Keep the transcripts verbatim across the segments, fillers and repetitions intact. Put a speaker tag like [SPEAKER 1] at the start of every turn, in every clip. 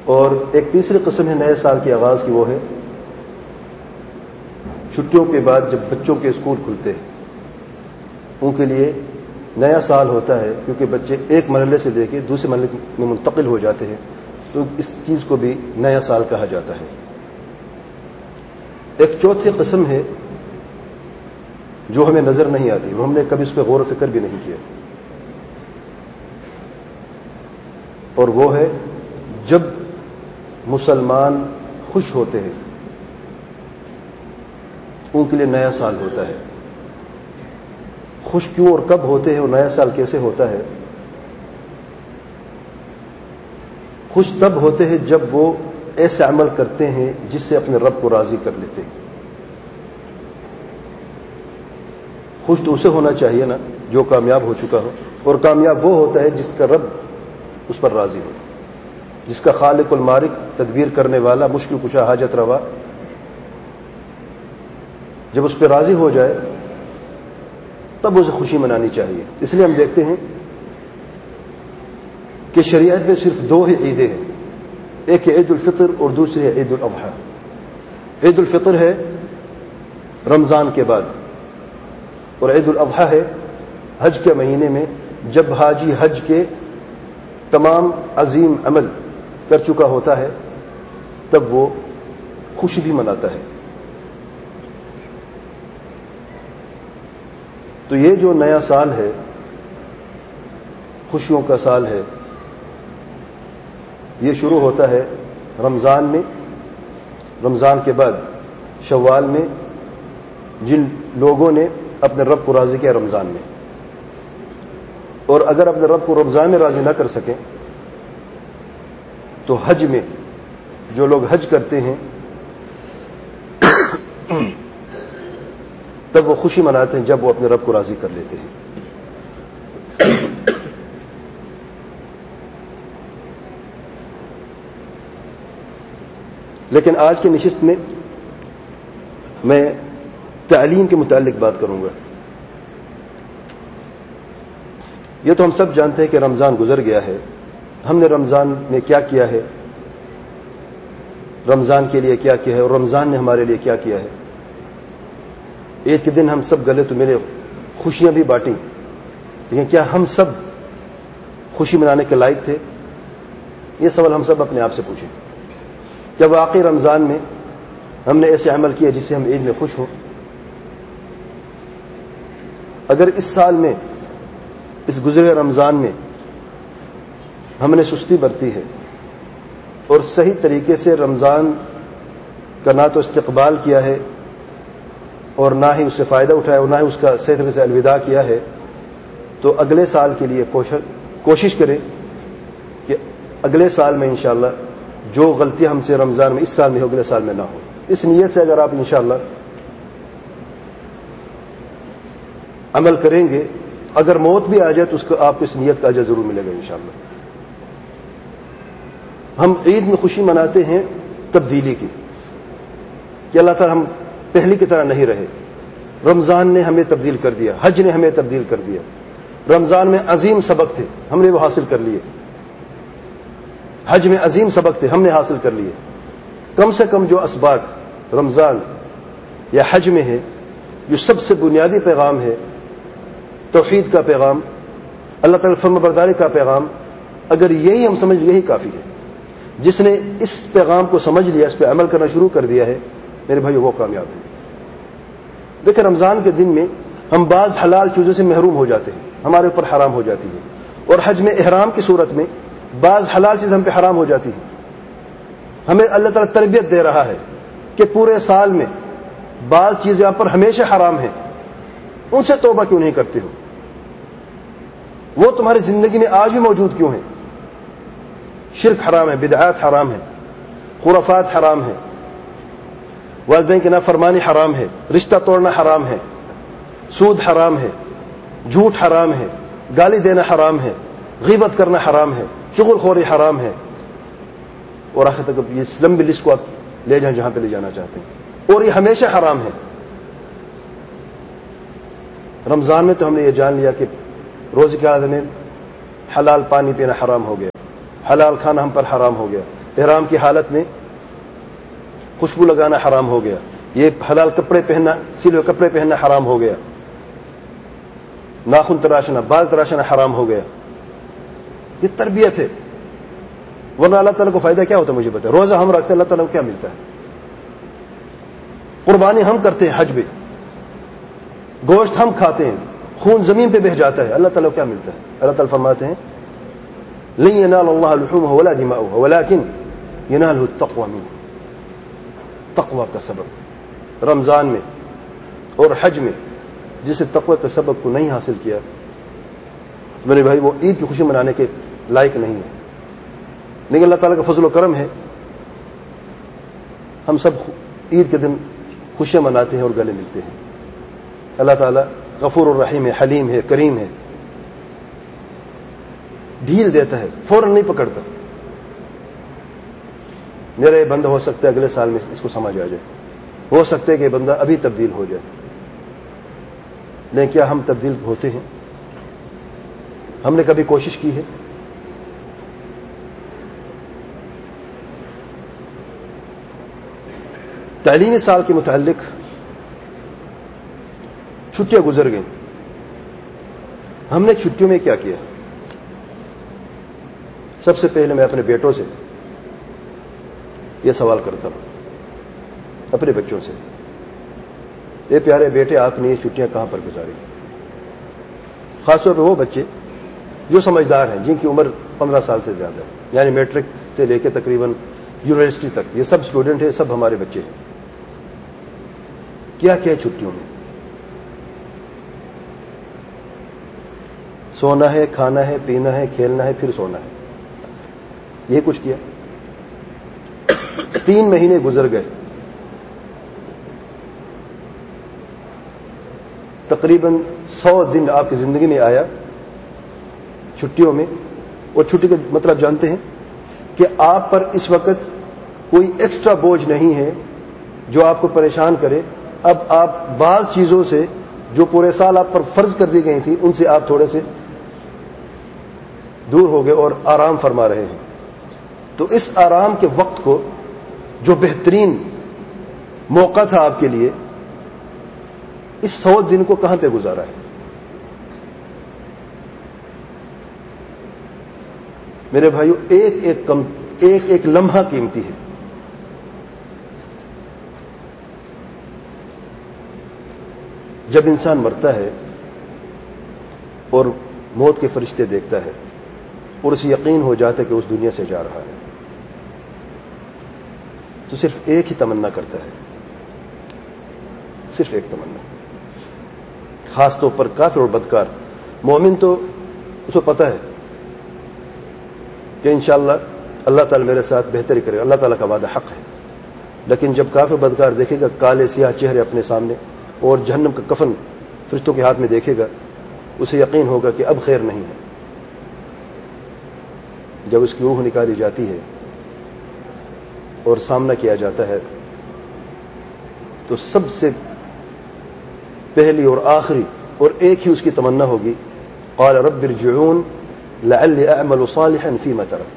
[SPEAKER 1] اور ایک تیسری قسم ہے نئے سال کے آغاز کی، وہ ہے چھٹیوں کے بعد جب بچوں کے اسکول کھلتے ہیں، ان کے لیے نیا سال ہوتا ہے، کیونکہ بچے ایک مرحلے سے لے کے دوسرے مرحلے میں منتقل ہو جاتے ہیں، تو اس چیز کو بھی نیا سال کہا جاتا ہے۔ ایک چوتھی قسم ہے جو ہمیں نظر نہیں آتی، وہ ہم نے کبھی اس پہ غور و فکر بھی نہیں کیا، اور وہ ہے جب مسلمان خوش ہوتے ہیں ان کے لیے نیا سال ہوتا ہے۔ خوش کیوں اور کب ہوتے ہیں اور نیا سال کیسے ہوتا ہے؟ خوش تب ہوتے ہیں جب وہ ایسے عمل کرتے ہیں جس سے اپنے رب کو راضی کر لیتے ہیں۔ خوش تو اسے ہونا چاہیے نا جو کامیاب ہو چکا ہو، اور کامیاب وہ ہوتا ہے جس کا رب اس پر راضی ہو، جس کا خالق المالک، تدبیر کرنے والا، مشکل کشا، حاجت روا جب اس پہ راضی ہو جائے تب اسے خوشی منانی چاہیے۔ اس لیے ہم دیکھتے ہیں کہ شریعت میں صرف دو ہی عیدیں ہیں، ایک ہے عید الفطر اور دوسری ہے عید الاضحیٰ۔ عید الفطر ہے رمضان کے بعد، اور عید الاضحیٰ ہے حج کے مہینے میں، جب حاجی حج کے تمام عظیم عمل کر چکا ہوتا ہے تب وہ خوشی بھی مناتا ہے۔ تو یہ جو نیا سال ہے، خوشیوں کا سال ہے، یہ شروع ہوتا ہے رمضان میں، رمضان کے بعد شوال میں، جن لوگوں نے اپنے رب کو راضی کیا رمضان میں، اور اگر اپنے رب کو رمضان میں راضی نہ کر سکیں تو حج میں جو لوگ حج کرتے ہیں تب وہ خوشی مناتے ہیں جب وہ اپنے رب کو راضی کر لیتے ہیں۔ لیکن آج کی نشست میں میں تعلیم کے متعلق بات کروں گا۔ یہ تو ہم سب جانتے ہیں کہ رمضان گزر گیا ہے، ہم نے رمضان میں کیا کیا ہے، رمضان کے لیے کیا کیا ہے، اور رمضان نے ہمارے لیے کیا کیا ہے۔ عید کے دن ہم سب گلے تو ملے، خوشیاں بھی بانٹیں، لیکن کیا ہم سب خوشی منانے کے لائق تھے؟ یہ سوال ہم سب اپنے آپ سے پوچھیں۔ کیا واقعی رمضان میں ہم نے ایسے عمل کیا جس سے ہم عید میں خوش ہوں؟ اگر اس سال میں، اس گزرے رمضان میں ہم نے سستی برتی ہے اور صحیح طریقے سے رمضان کا نہ تو استقبال کیا ہے اور نہ ہی اس سے فائدہ اٹھایا اور نہ ہی اس کا صحیح طریقے سے الوداع کیا ہے، تو اگلے سال کے لیے کوشش کریں کہ اگلے سال میں انشاءاللہ جو غلطیاں ہم سے رمضان میں اس سال میں ہو اگلے سال میں نہ ہو۔ اس نیت سے اگر آپ انشاءاللہ عمل کریں گے، اگر موت بھی آ جائے تو اس کو آپ کو اس نیت کا اجر ضرور ملے گا انشاءاللہ۔ ہم عید میں خوشی مناتے ہیں تبدیلی کی، کہ اللہ تعالی ہم پہلی کی طرح نہیں رہے، رمضان نے ہمیں تبدیل کر دیا، حج نے ہمیں تبدیل کر دیا، رمضان میں عظیم سبق تھے ہم نے وہ حاصل کر لیے، حج میں عظیم سبق تھے ہم نے حاصل کر لیے۔ کم سے کم جو اسباق رمضان یا حج میں ہے، جو سب سے بنیادی پیغام ہے، توحید کا پیغام، اللہ تعالی فرما برداری کا پیغام، اگر یہی ہم سمجھ، یہی کافی ہے۔ جس نے اس پیغام کو سمجھ لیا، اس پہ عمل کرنا شروع کر دیا ہے، میرے بھائی وہ کامیاب ہے۔ دیکھیں رمضان کے دن میں ہم بعض حلال چیزوں سے محروم ہو جاتے ہیں، ہمارے اوپر حرام ہو جاتی ہے، اور حج میں احرام کی صورت میں بعض حلال چیز ہم پہ حرام ہو جاتی ہے۔ ہمیں اللہ تعالیٰ تربیت دے رہا ہے کہ پورے سال میں بعض چیزیں آپ پر ہمیشہ حرام ہیں، ان سے توبہ کیوں نہیں کرتے ہو؟ وہ تمہاری زندگی میں آج بھی موجود کیوں ہیں؟ شرک حرام ہے، بدعات حرام ہے، خرافات حرام ہے، والدین کی نافرمانی حرام ہے، رشتہ توڑنا حرام ہے، سود حرام ہے، جھوٹ حرام ہے، گالی دینا حرام ہے، غیبت کرنا حرام ہے، چغل خوری حرام ہے، اور آخر تک یہ لمبی لسٹ کو آپ لے جائیں جہاں پہ لے جانا چاہتے ہیں، اور یہ ہمیشہ حرام ہے۔ رمضان میں تو ہم نے یہ جان لیا کہ روزے کے عادت میں حلال پانی پینا حرام ہو گیا، حلال کھانا ہم پر حرام ہو گیا، احرام کی حالت میں خوشبو لگانا حرام ہو گیا، یہ حلال کپڑے پہننا، سلے ہوئے کپڑے پہننا حرام ہو گیا، ناخن تراشنا، بال تراشنا حرام ہو گیا. یہ تربیت ہے. ورنہ اللہ تعالیٰ کو فائدہ کیا ہوتا ہے مجھے بتائیں؟ روزہ ہم رکھتے ہیں، اللہ تعالیٰ کو کیا ملتا ہے؟ قربانی ہم کرتے ہیں حج میں، گوشت ہم کھاتے ہیں، خون زمین پہ بہہ جاتا ہے، اللہ تعالیٰ کو کیا ملتا ہے؟ اللہ تعالیٰ فرماتے ہیں لن ينال الله لحومها ولا دماؤها ولكن يناله التقوى منكم. تقوی کا سبب رمضان میں اور حج میں جسے تقوی کے سبب کو نہیں حاصل کیا میرے بھائی، وہ عید کی خوشی منانے کے لائق نہیں ہے. لیکن اللہ تعالیٰ کا فضل و کرم ہے، ہم سب عید کے دن خوشیاں مناتے ہیں اور گلے ملتے ہیں. اللہ تعالیٰ غفور الرحیم ہے، حلیم ہے، کریم ہے، ڈھیل دیتا ہے، فوراً نہیں پکڑتا. میرا یہ بندہ ہو سکتا ہے اگلے سال میں اس کو سمجھ آ جائے، ہو سکتا ہے کہ یہ بندہ ابھی تبدیل ہو جائے. لیکن کیا ہم تبدیل ہوتے ہیں؟ ہم نے کبھی کوشش کی ہے؟ تعلیمی سال کے متعلق چھٹیاں گزر گئیں، ہم نے چھٹیوں میں کیا کیا؟ سب سے پہلے میں اپنے بیٹوں سے یہ سوال کرتا ہوں، اپنے بچوں سے، اے پیارے بیٹے، آپ نے یہ چھٹیاں کہاں پر گزاری؟ خاص طور پہ وہ بچے جو سمجھدار ہیں، جن کی عمر پندرہ سال سے زیادہ ہے، یعنی میٹرک سے لے کے تقریباً یونیورسٹی تک، یہ سب اسٹوڈنٹ ہیں، سب ہمارے بچے ہیں. کیا کیا چھٹیوں میں؟ سونا ہے، کھانا ہے، پینا ہے، کھیلنا ہے، پھر سونا ہے. یہ کچھ کیا. تین مہینے گزر گئے، تقریباً سو دن آپ کی زندگی میں آیا چھٹیوں میں. اور چھٹی کا مطلب جانتے ہیں کہ آپ پر اس وقت کوئی ایکسٹرا بوجھ نہیں ہے جو آپ کو پریشان کرے. اب آپ بعض چیزوں سے جو پورے سال آپ پر فرض کر دی گئی تھی ان سے آپ تھوڑے سے دور ہو گئے اور آرام فرما رہے ہیں. تو اس آرام کے وقت کو، جو بہترین موقع تھا آپ کے لیے، اس سو دن کو کہاں پہ گزارا ہے؟ میرے بھائیو، ایک ایک کم ایک ایک لمحہ قیمتی ہے. جب انسان مرتا ہے اور موت کے فرشتے دیکھتا ہے اور اسے یقین ہو جاتا ہے کہ اس دنیا سے جا رہا ہے، تو صرف ایک ہی تمنا کرتا ہے، صرف ایک تمنا. خاص طور پر کافر اور بدکار. مومن تو اس کو پتا ہے کہ انشاءاللہ اللہ تعالیٰ میرے ساتھ بہتری کرے، اللہ تعالیٰ کا وعدہ حق ہے. لیکن جب کافر بدکار دیکھے گا کالے سیاہ چہرے اپنے سامنے اور جہنم کا کفن فرشتوں کے ہاتھ میں دیکھے گا، اسے یقین ہوگا کہ اب خیر نہیں ہے. جب اس کی روح نکالی جاتی ہے اور سامنا کیا جاتا ہے تو سب سے پہلی اور آخری اور ایک ہی اس کی تمنا ہوگی، قال رب ارجعون لعلی اعمل صالحا فیما ترکت.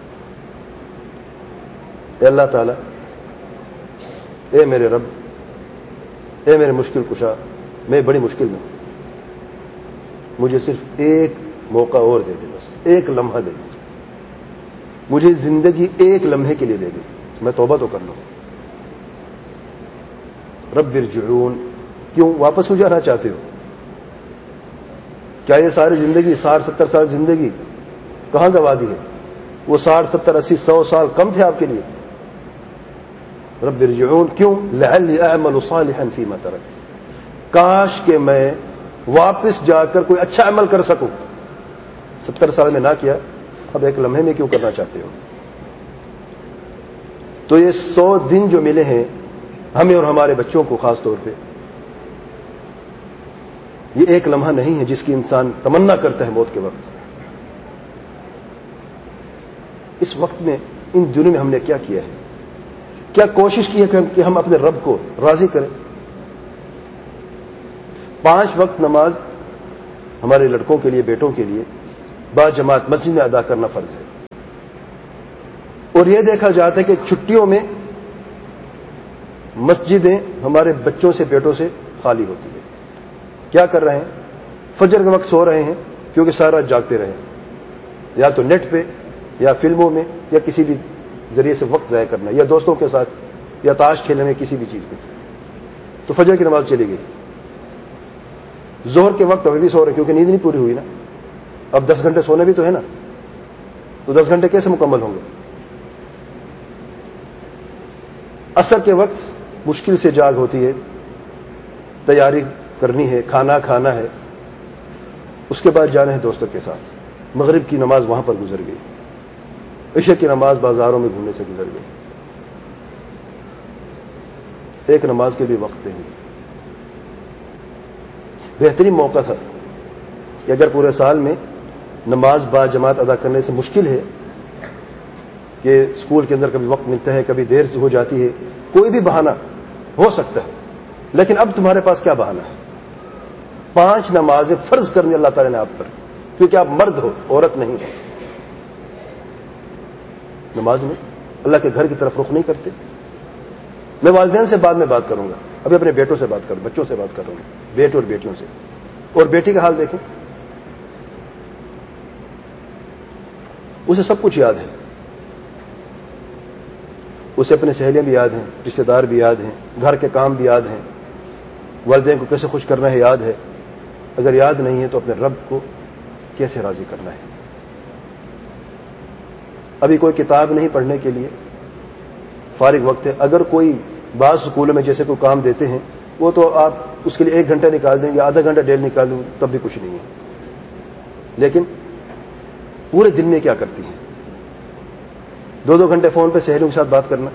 [SPEAKER 1] اے اللہ تعالی، اے میرے رب، اے میرے مشکل کشا، میں بڑی مشکل میں ہوں، مجھے صرف ایک موقع اور دے دے، بس ایک لمحہ دے دے، مجھے زندگی ایک لمحے کے لیے دے دے، میں توبہ تو کر لوں. رب ارجعون، کیوں واپس ہو جانا چاہتے ہو؟ کیا یہ ساری زندگی، ساٹھ ستر سال زندگی کہاں گوا دی ہے؟ وہ ساٹھ ستر اسی سو سال کم تھے آپ کے لیے؟ رب ارجعون، کیوں؟ لعلی اعمل صالحا فیما ترکت، کاش کہ میں واپس جا کر کوئی اچھا عمل کر سکوں. ستر سال میں نہ کیا، اب ایک لمحے میں کیوں کرنا چاہتے ہو؟ تو یہ سو دن جو ملے ہیں ہمیں اور ہمارے بچوں کو خاص طور پہ، یہ ایک لمحہ نہیں ہے جس کی انسان تمنا کرتا ہے موت کے وقت. اس وقت میں، ان دنوں میں ہم نے کیا کیا ہے؟ کیا کوشش کی ہے کہ ہم اپنے رب کو راضی کریں؟ پانچ وقت نماز ہمارے لڑکوں کے لیے، بیٹوں کے لیے با جماعت مسجد میں ادا کرنا فرض ہے. اور یہ دیکھا جاتا ہے کہ چھٹیوں میں مسجدیں ہمارے بچوں سے بیٹوں سے خالی ہوتی ہے. کیا کر رہے ہیں؟ فجر کے وقت سو رہے ہیں کیونکہ سارا جاگتے رہے, یا تو نیٹ پہ یا فلموں میں یا کسی بھی ذریعے سے وقت ضائع کرنا, یا دوستوں کے ساتھ یا تاش کھیلنے میں, کسی بھی چیز پہ. تو فجر کی نماز چلی گئی. ظہر کے وقت ابھی بھی سو رہے کیونکہ نیند نہیں پوری ہوئی نا. اب دس گھنٹے سونے بھی تو ہے نا, تو دس گھنٹے کیسے مکمل ہوں گے؟ عصر کے وقت مشکل سے جاگ ہوتی ہے, تیاری کرنی ہے, کھانا کھانا ہے, اس کے بعد جانا ہے دوستوں کے ساتھ. مغرب کی نماز وہاں پر گزر گئی, عشاء کی نماز بازاروں میں گھومنے سے گزر گئی. ایک نماز کے بھی وقت نہیں. بہترین موقع تھا کہ اگر پورے سال میں نماز با جماعت ادا کرنے سے مشکل ہے کہ اسکول کے اندر کبھی وقت ملتا ہے, کبھی دیر سے ہو جاتی ہے, کوئی بھی بہانہ ہو سکتا ہے, لیکن اب تمہارے پاس کیا بہانہ ہے؟ پانچ نمازیں فرض کرنی اللہ تعالیٰ نے آپ پر, کیونکہ آپ مرد ہو, عورت نہیں ہو. نماز میں اللہ کے گھر کی طرف رخ نہیں کرتے. میں والدین سے بعد میں بات کروں گا, ابھی اپنے بیٹوں سے بات کروں, بچوں سے بات کر رہا ہوں, بیٹے اور بیٹیوں سے. اور بیٹی کا حال دیکھیں, اسے سب کچھ یاد ہے, اسے اپنے سہیلیاں بھی یاد ہیں, رشتے دار بھی یاد ہیں, گھر کے کام بھی یاد ہیں, والدین کو کیسے خوش کرنا ہے یاد ہے. اگر یاد نہیں ہے تو اپنے رب کو کیسے راضی کرنا ہے. ابھی کوئی کتاب نہیں پڑھنے کے لیے, فارغ وقت ہے. اگر کوئی بعض سکولوں میں جیسے کوئی کام دیتے ہیں, وہ تو آپ اس کے لیے ایک گھنٹہ نکال دیں یا آدھا گھنٹہ ڈیل نکال دیں, تب بھی کچھ نہیں ہے. لیکن پورے دن میں کیا کرتی ہیں؟ دو دو گھنٹے فون پہ سہیلیوں کے ساتھ بات کرنا,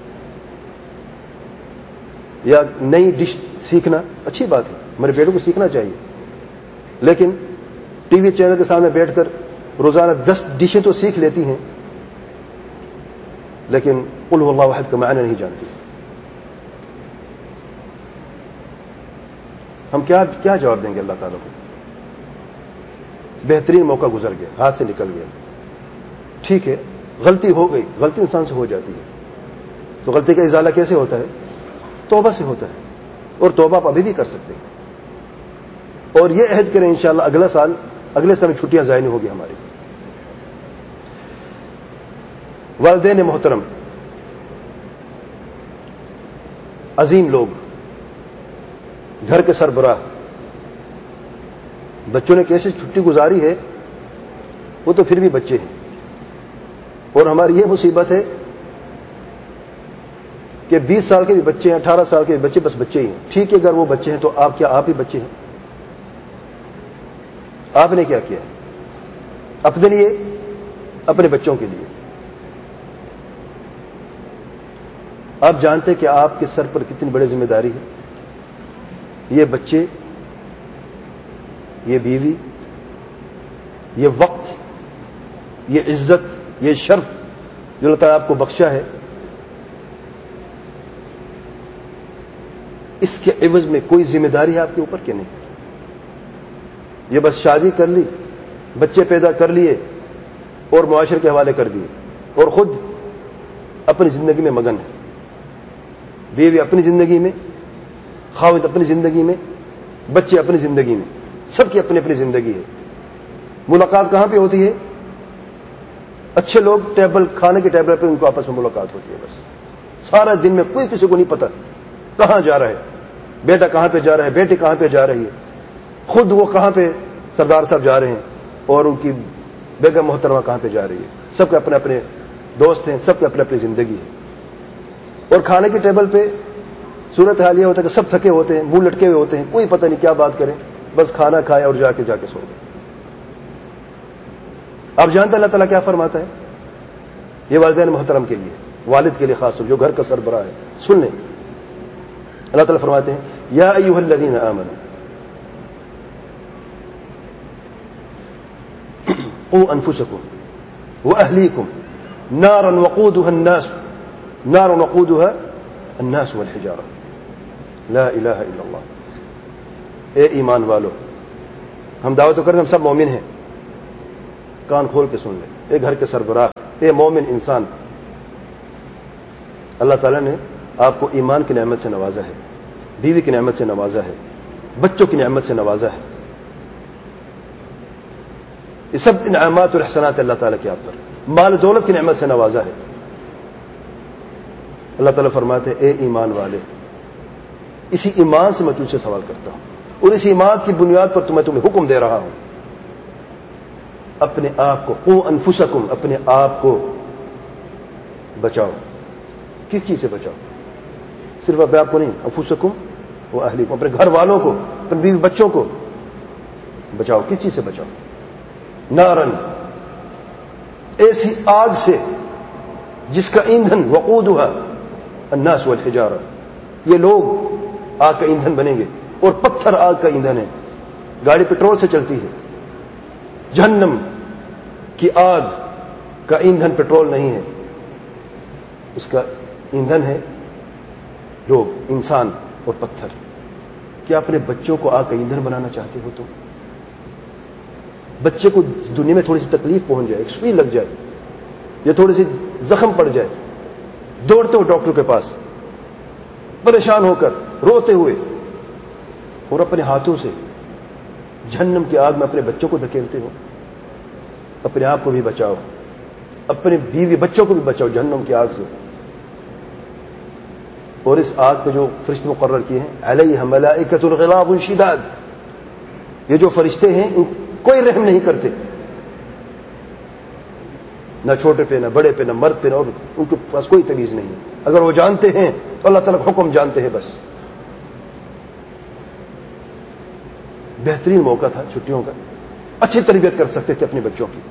[SPEAKER 1] یا نئی ڈش سیکھنا, اچھی بات ہے, ہمارے بیٹوں کو سیکھنا چاہیے. لیکن ٹی وی چینل کے سامنے بیٹھ کر روزانہ دس ڈشیں تو سیکھ لیتی ہیں, لیکن قل هو اللہ احد کا معنی نہیں جانتی. ہم کیا کیا جواب دیں گے اللہ تعالیٰ کو؟ بہترین موقع گزر گیا, ہاتھ سے نکل گیا. ٹھیک ہے, غلطی ہو گئی, غلطی انسان سے ہو جاتی ہے, تو غلطی کا ازالہ کیسے ہوتا ہے؟ توبہ سے ہوتا ہے, اور توبہ آپ ابھی بھی کر سکتے ہیں. اور یہ عہد کریں انشاءاللہ اگلا سال, اگلے سال میں چھٹیاں ضائع نہیں ہوگی ہماری. والدین محترم, عظیم لوگ, گھر کے سربراہ, بچوں نے کیسے چھٹی گزاری ہے, وہ تو پھر بھی بچے ہیں. اور ہماری یہ مصیبت ہے کہ بیس سال کے بھی بچے ہیں, اٹھارہ سال کے بھی بچے, بس بچے ہی ہیں. ٹھیک ہے, اگر وہ بچے ہیں تو آپ کیا آپ ہی بچے ہیں؟ آپ نے کیا کیا اپنے لیے, اپنے بچوں کے لیے؟ آپ جانتے ہیں کہ آپ کے سر پر کتنی بڑی ذمہ داری ہے. یہ بچے, یہ بیوی, یہ وقت, یہ عزت, یہ شرف جو اللہ تعالیٰ آپ کو بخشا ہے, اس کے عوض میں کوئی ذمہ داری ہے آپ کے اوپر کہ نہیں؟ یہ بس شادی کر لی, بچے پیدا کر لیے اور معاشرے کے حوالے کر دیے, اور خود اپنی زندگی میں مگن ہے. بیوی اپنی زندگی میں, خاوند اپنی زندگی میں, بچے اپنی زندگی میں, سب کی اپنی اپنی زندگی ہے. ملاقات کہاں پہ ہوتی ہے؟ اچھے لوگ ٹیبل, کھانے کے ٹیبل پہ ان کو آپس میں ملاقات ہوتی ہے. بس سارا دن میں کوئی کسی کو نہیں پتا کہاں جا رہا ہے, بیٹا کہاں پہ جا رہا ہے, بیٹی کہاں پہ جا رہی ہے, خود وہ کہاں پہ سردار صاحب جا رہے ہیں, اور ان کی بیگم محترمہ کہاں پہ جا رہی ہے. سب کے اپنے اپنے دوست ہیں, سب کے اپنے اپنی زندگی ہے. اور کھانے کے ٹیبل پہ صورت حال یہ ہوتا ہے کہ سب تھکے ہوتے ہیں, منہ لٹکے ہوئے ہوتے ہیں, کوئی پتہ نہیں کیا بات کریں, بس کھانا کھائے اور جا کے جا کے سو گئے. آپ جانتے اللہ تعالیٰ کیا فرماتا ہے؟ یہ والدین محترم کے لیے, والد کے لیے خاص طور جو گھر کا سربراہ ہے, سن لیں. اللہ تعالیٰ فرماتے ہیں, یا ایھا الذین آمنوا قوا انفسکم واہلیکم نارا وقودها الناس نار وقودها الناس والحجارہ لا الہ الا اللہ. اے ایمان والو, ہم دعوت تو کرتے ہم سب مومن ہیں, کان کھول کے سن لیں. اے گھر کے سربراہ, اے مومن انسان, اللہ تعالیٰ نے آپ کو ایمان کی نعمت سے نوازا ہے، بیوی کی نعمت سے نوازا ہے، بچوں کی نعمت سے نوازا ہے. یہ سب انعامات اور احسانات اللہ تعالیٰ کے آپ پر. مال دولت کی نعمت سے نوازا ہے. اللہ تعالیٰ فرماتے ہیں اے ایمان والے، اسی ایمان سے میں تجھ سے سوال کرتا ہوں اور اس ایمان کی بنیاد پر تو میں تمہیں حکم دے رہا ہوں، اپنے آپ کو قو انفسکم، اپنے آپ کو بچاؤ. کس چیز سے بچاؤ؟ صرف اپنے آپ کو نہیں، انفسکم و اہلیکم، اپنے گھر والوں کو، اپنے بیوی بچوں کو بچاؤ. کس چیز سے بچاؤ؟ نارن، ایسی آگ سے جس کا ایندھن وقودها الناس والحجارہ، یہ لوگ آگ کا ایندھن بنیں گے اور پتھر آگ کا ایندھن ہے. گاڑی پیٹرول سے چلتی ہے، جہنم کی آگ کا ایندھن پیٹرول نہیں ہے، اس کا ایندھن ہے لوگ، انسان اور پتھر. کیا اپنے بچوں کو آگ کا ایندھن بنانا چاہتے ہو؟ تم بچے کو دنیا میں تھوڑی سی تکلیف پہنچ جائے، ایک سوئی لگ جائے یا تھوڑی سی زخم پڑ جائے، دوڑتے ہو ڈاکٹر کے پاس پریشان ہو کر، روتے ہوئے، اور اپنے ہاتھوں سے جہنم کی آگ میں اپنے بچوں کو دھکیلتے ہو. اپنے آپ کو بھی بچاؤ، اپنے بیوی بچوں کو بھی بچاؤ جہنم کی آگ سے. اور اس آگ پہ جو فرشتے مقرر کیے ہیں، علیہ ملائکۃ غلاظ شداد، یہ جو فرشتے ہیں ان کوئی رحم نہیں کرتے، نہ چھوٹے پہ، نہ بڑے پہ، نہ مرد پہ، نہ، اور ان کے پاس کوئی تمیز نہیں ہے. اگر وہ جانتے ہیں تو اللہ تعالیٰ کا حکم جانتے ہیں بس. بہترین موقع تھا چھٹیوں کا، اچھی تربیت کر سکتے تھے اپنے بچوں کی،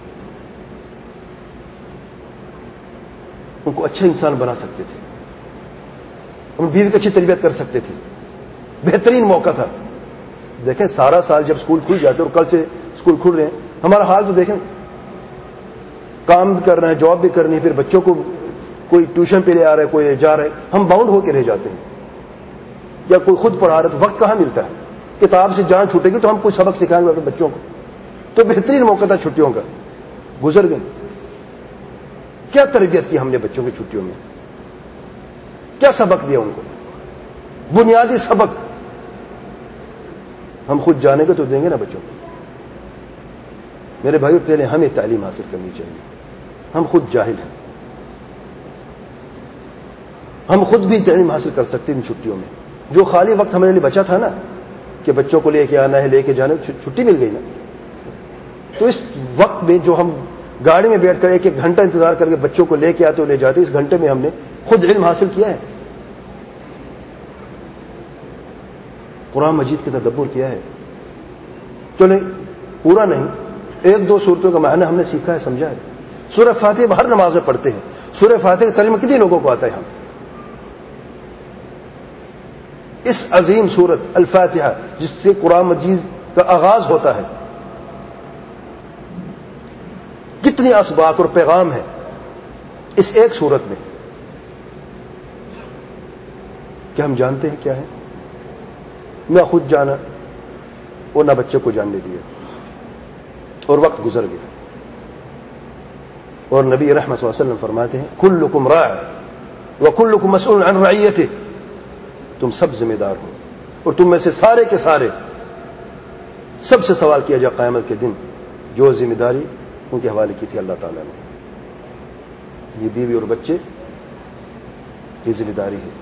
[SPEAKER 1] ان کو اچھا انسان بنا سکتے تھے، اپنی بیوی کی اچھی تربیت کر سکتے تھے. بہترین موقع تھا. دیکھیں سارا سال جب اسکول کھل جاتے اور کل سے اسکول کھل رہے ہیں، ہمارا حال تو دیکھیں، کام بھی کر رہے ہیں، جاب بھی کرنی ہے، پھر بچوں کو کوئی ٹیوشن پہ لے آ رہا ہے، کوئی جا رہا ہے، ہم باؤنڈ ہو کے رہ جاتے ہیں. یا کوئی خود پڑھا رہا ہے تو وقت کہاں ملتا ہے؟ کتاب سے جان چھوٹے گی تو ہم کوئی سبق سکھائیں گے اپنے بچوں کو. تو بہترین موقع تھا چھٹیوں کا، گزر گئے. کیا تربیت کی ہم نے بچوں کی چھٹیوں میں؟ کیا سبق دیا ان کو؟ بنیادی سبق ہم خود جانیں گے تو دیں گے نا بچوں کو. میرے بھائیو، پہلے ہمیں تعلیم حاصل کرنی چاہیے. ہم خود جاہل ہیں، ہم خود بھی تعلیم حاصل کر سکتے ہیں ان چھٹیوں میں. جو خالی وقت ہمارے لیے بچا تھا نا کہ بچوں کو لے کے آنا ہے، لے کے جانا ہے، چھٹی مل گئی نا، تو اس وقت میں جو ہم گاڑی میں بیٹھ کر ایک ایک گھنٹہ انتظار کر کے بچوں کو لے کے آتے اور لے جاتے، اس گھنٹے میں ہم نے خود علم حاصل کیا ہے، قرآن مجید کا تدبر کیا ہے. چلے پورا نہیں، ایک دو صورتوں کا معنی ہم نے سیکھا ہے، سمجھا ہے. سورہ فاتحہ ہر نماز میں پڑھتے ہیں. سورہ فاتحہ کا ترجمہ کتنے لوگوں کو آتا ہے؟ ہم اس عظیم سورت الفاتحہ جس سے قرآن مجید کا آغاز ہوتا ہے، کتنی اسباق اور پیغام ہے اس ایک سورت میں، کیا ہم جانتے ہیں کیا ہے؟ نہ خود جانا اور نہ بچے کو جاننے دیا، اور وقت گزر گیا. اور نبی رحمت صلی اللہ علیہ وسلم فرماتے ہیں کلکم راع وکلکم مسئول عن رعیتہ، تم سب ذمہ دار ہو اور تم میں سے سارے کے سارے سب سے سوال کیا جائے قیامت کے دن. جو ذمہ داری ان کے حوالے کی تھی اللہ تعالیٰ نے، یہ بیوی اور بچے، یہ ذمہ داری ہے.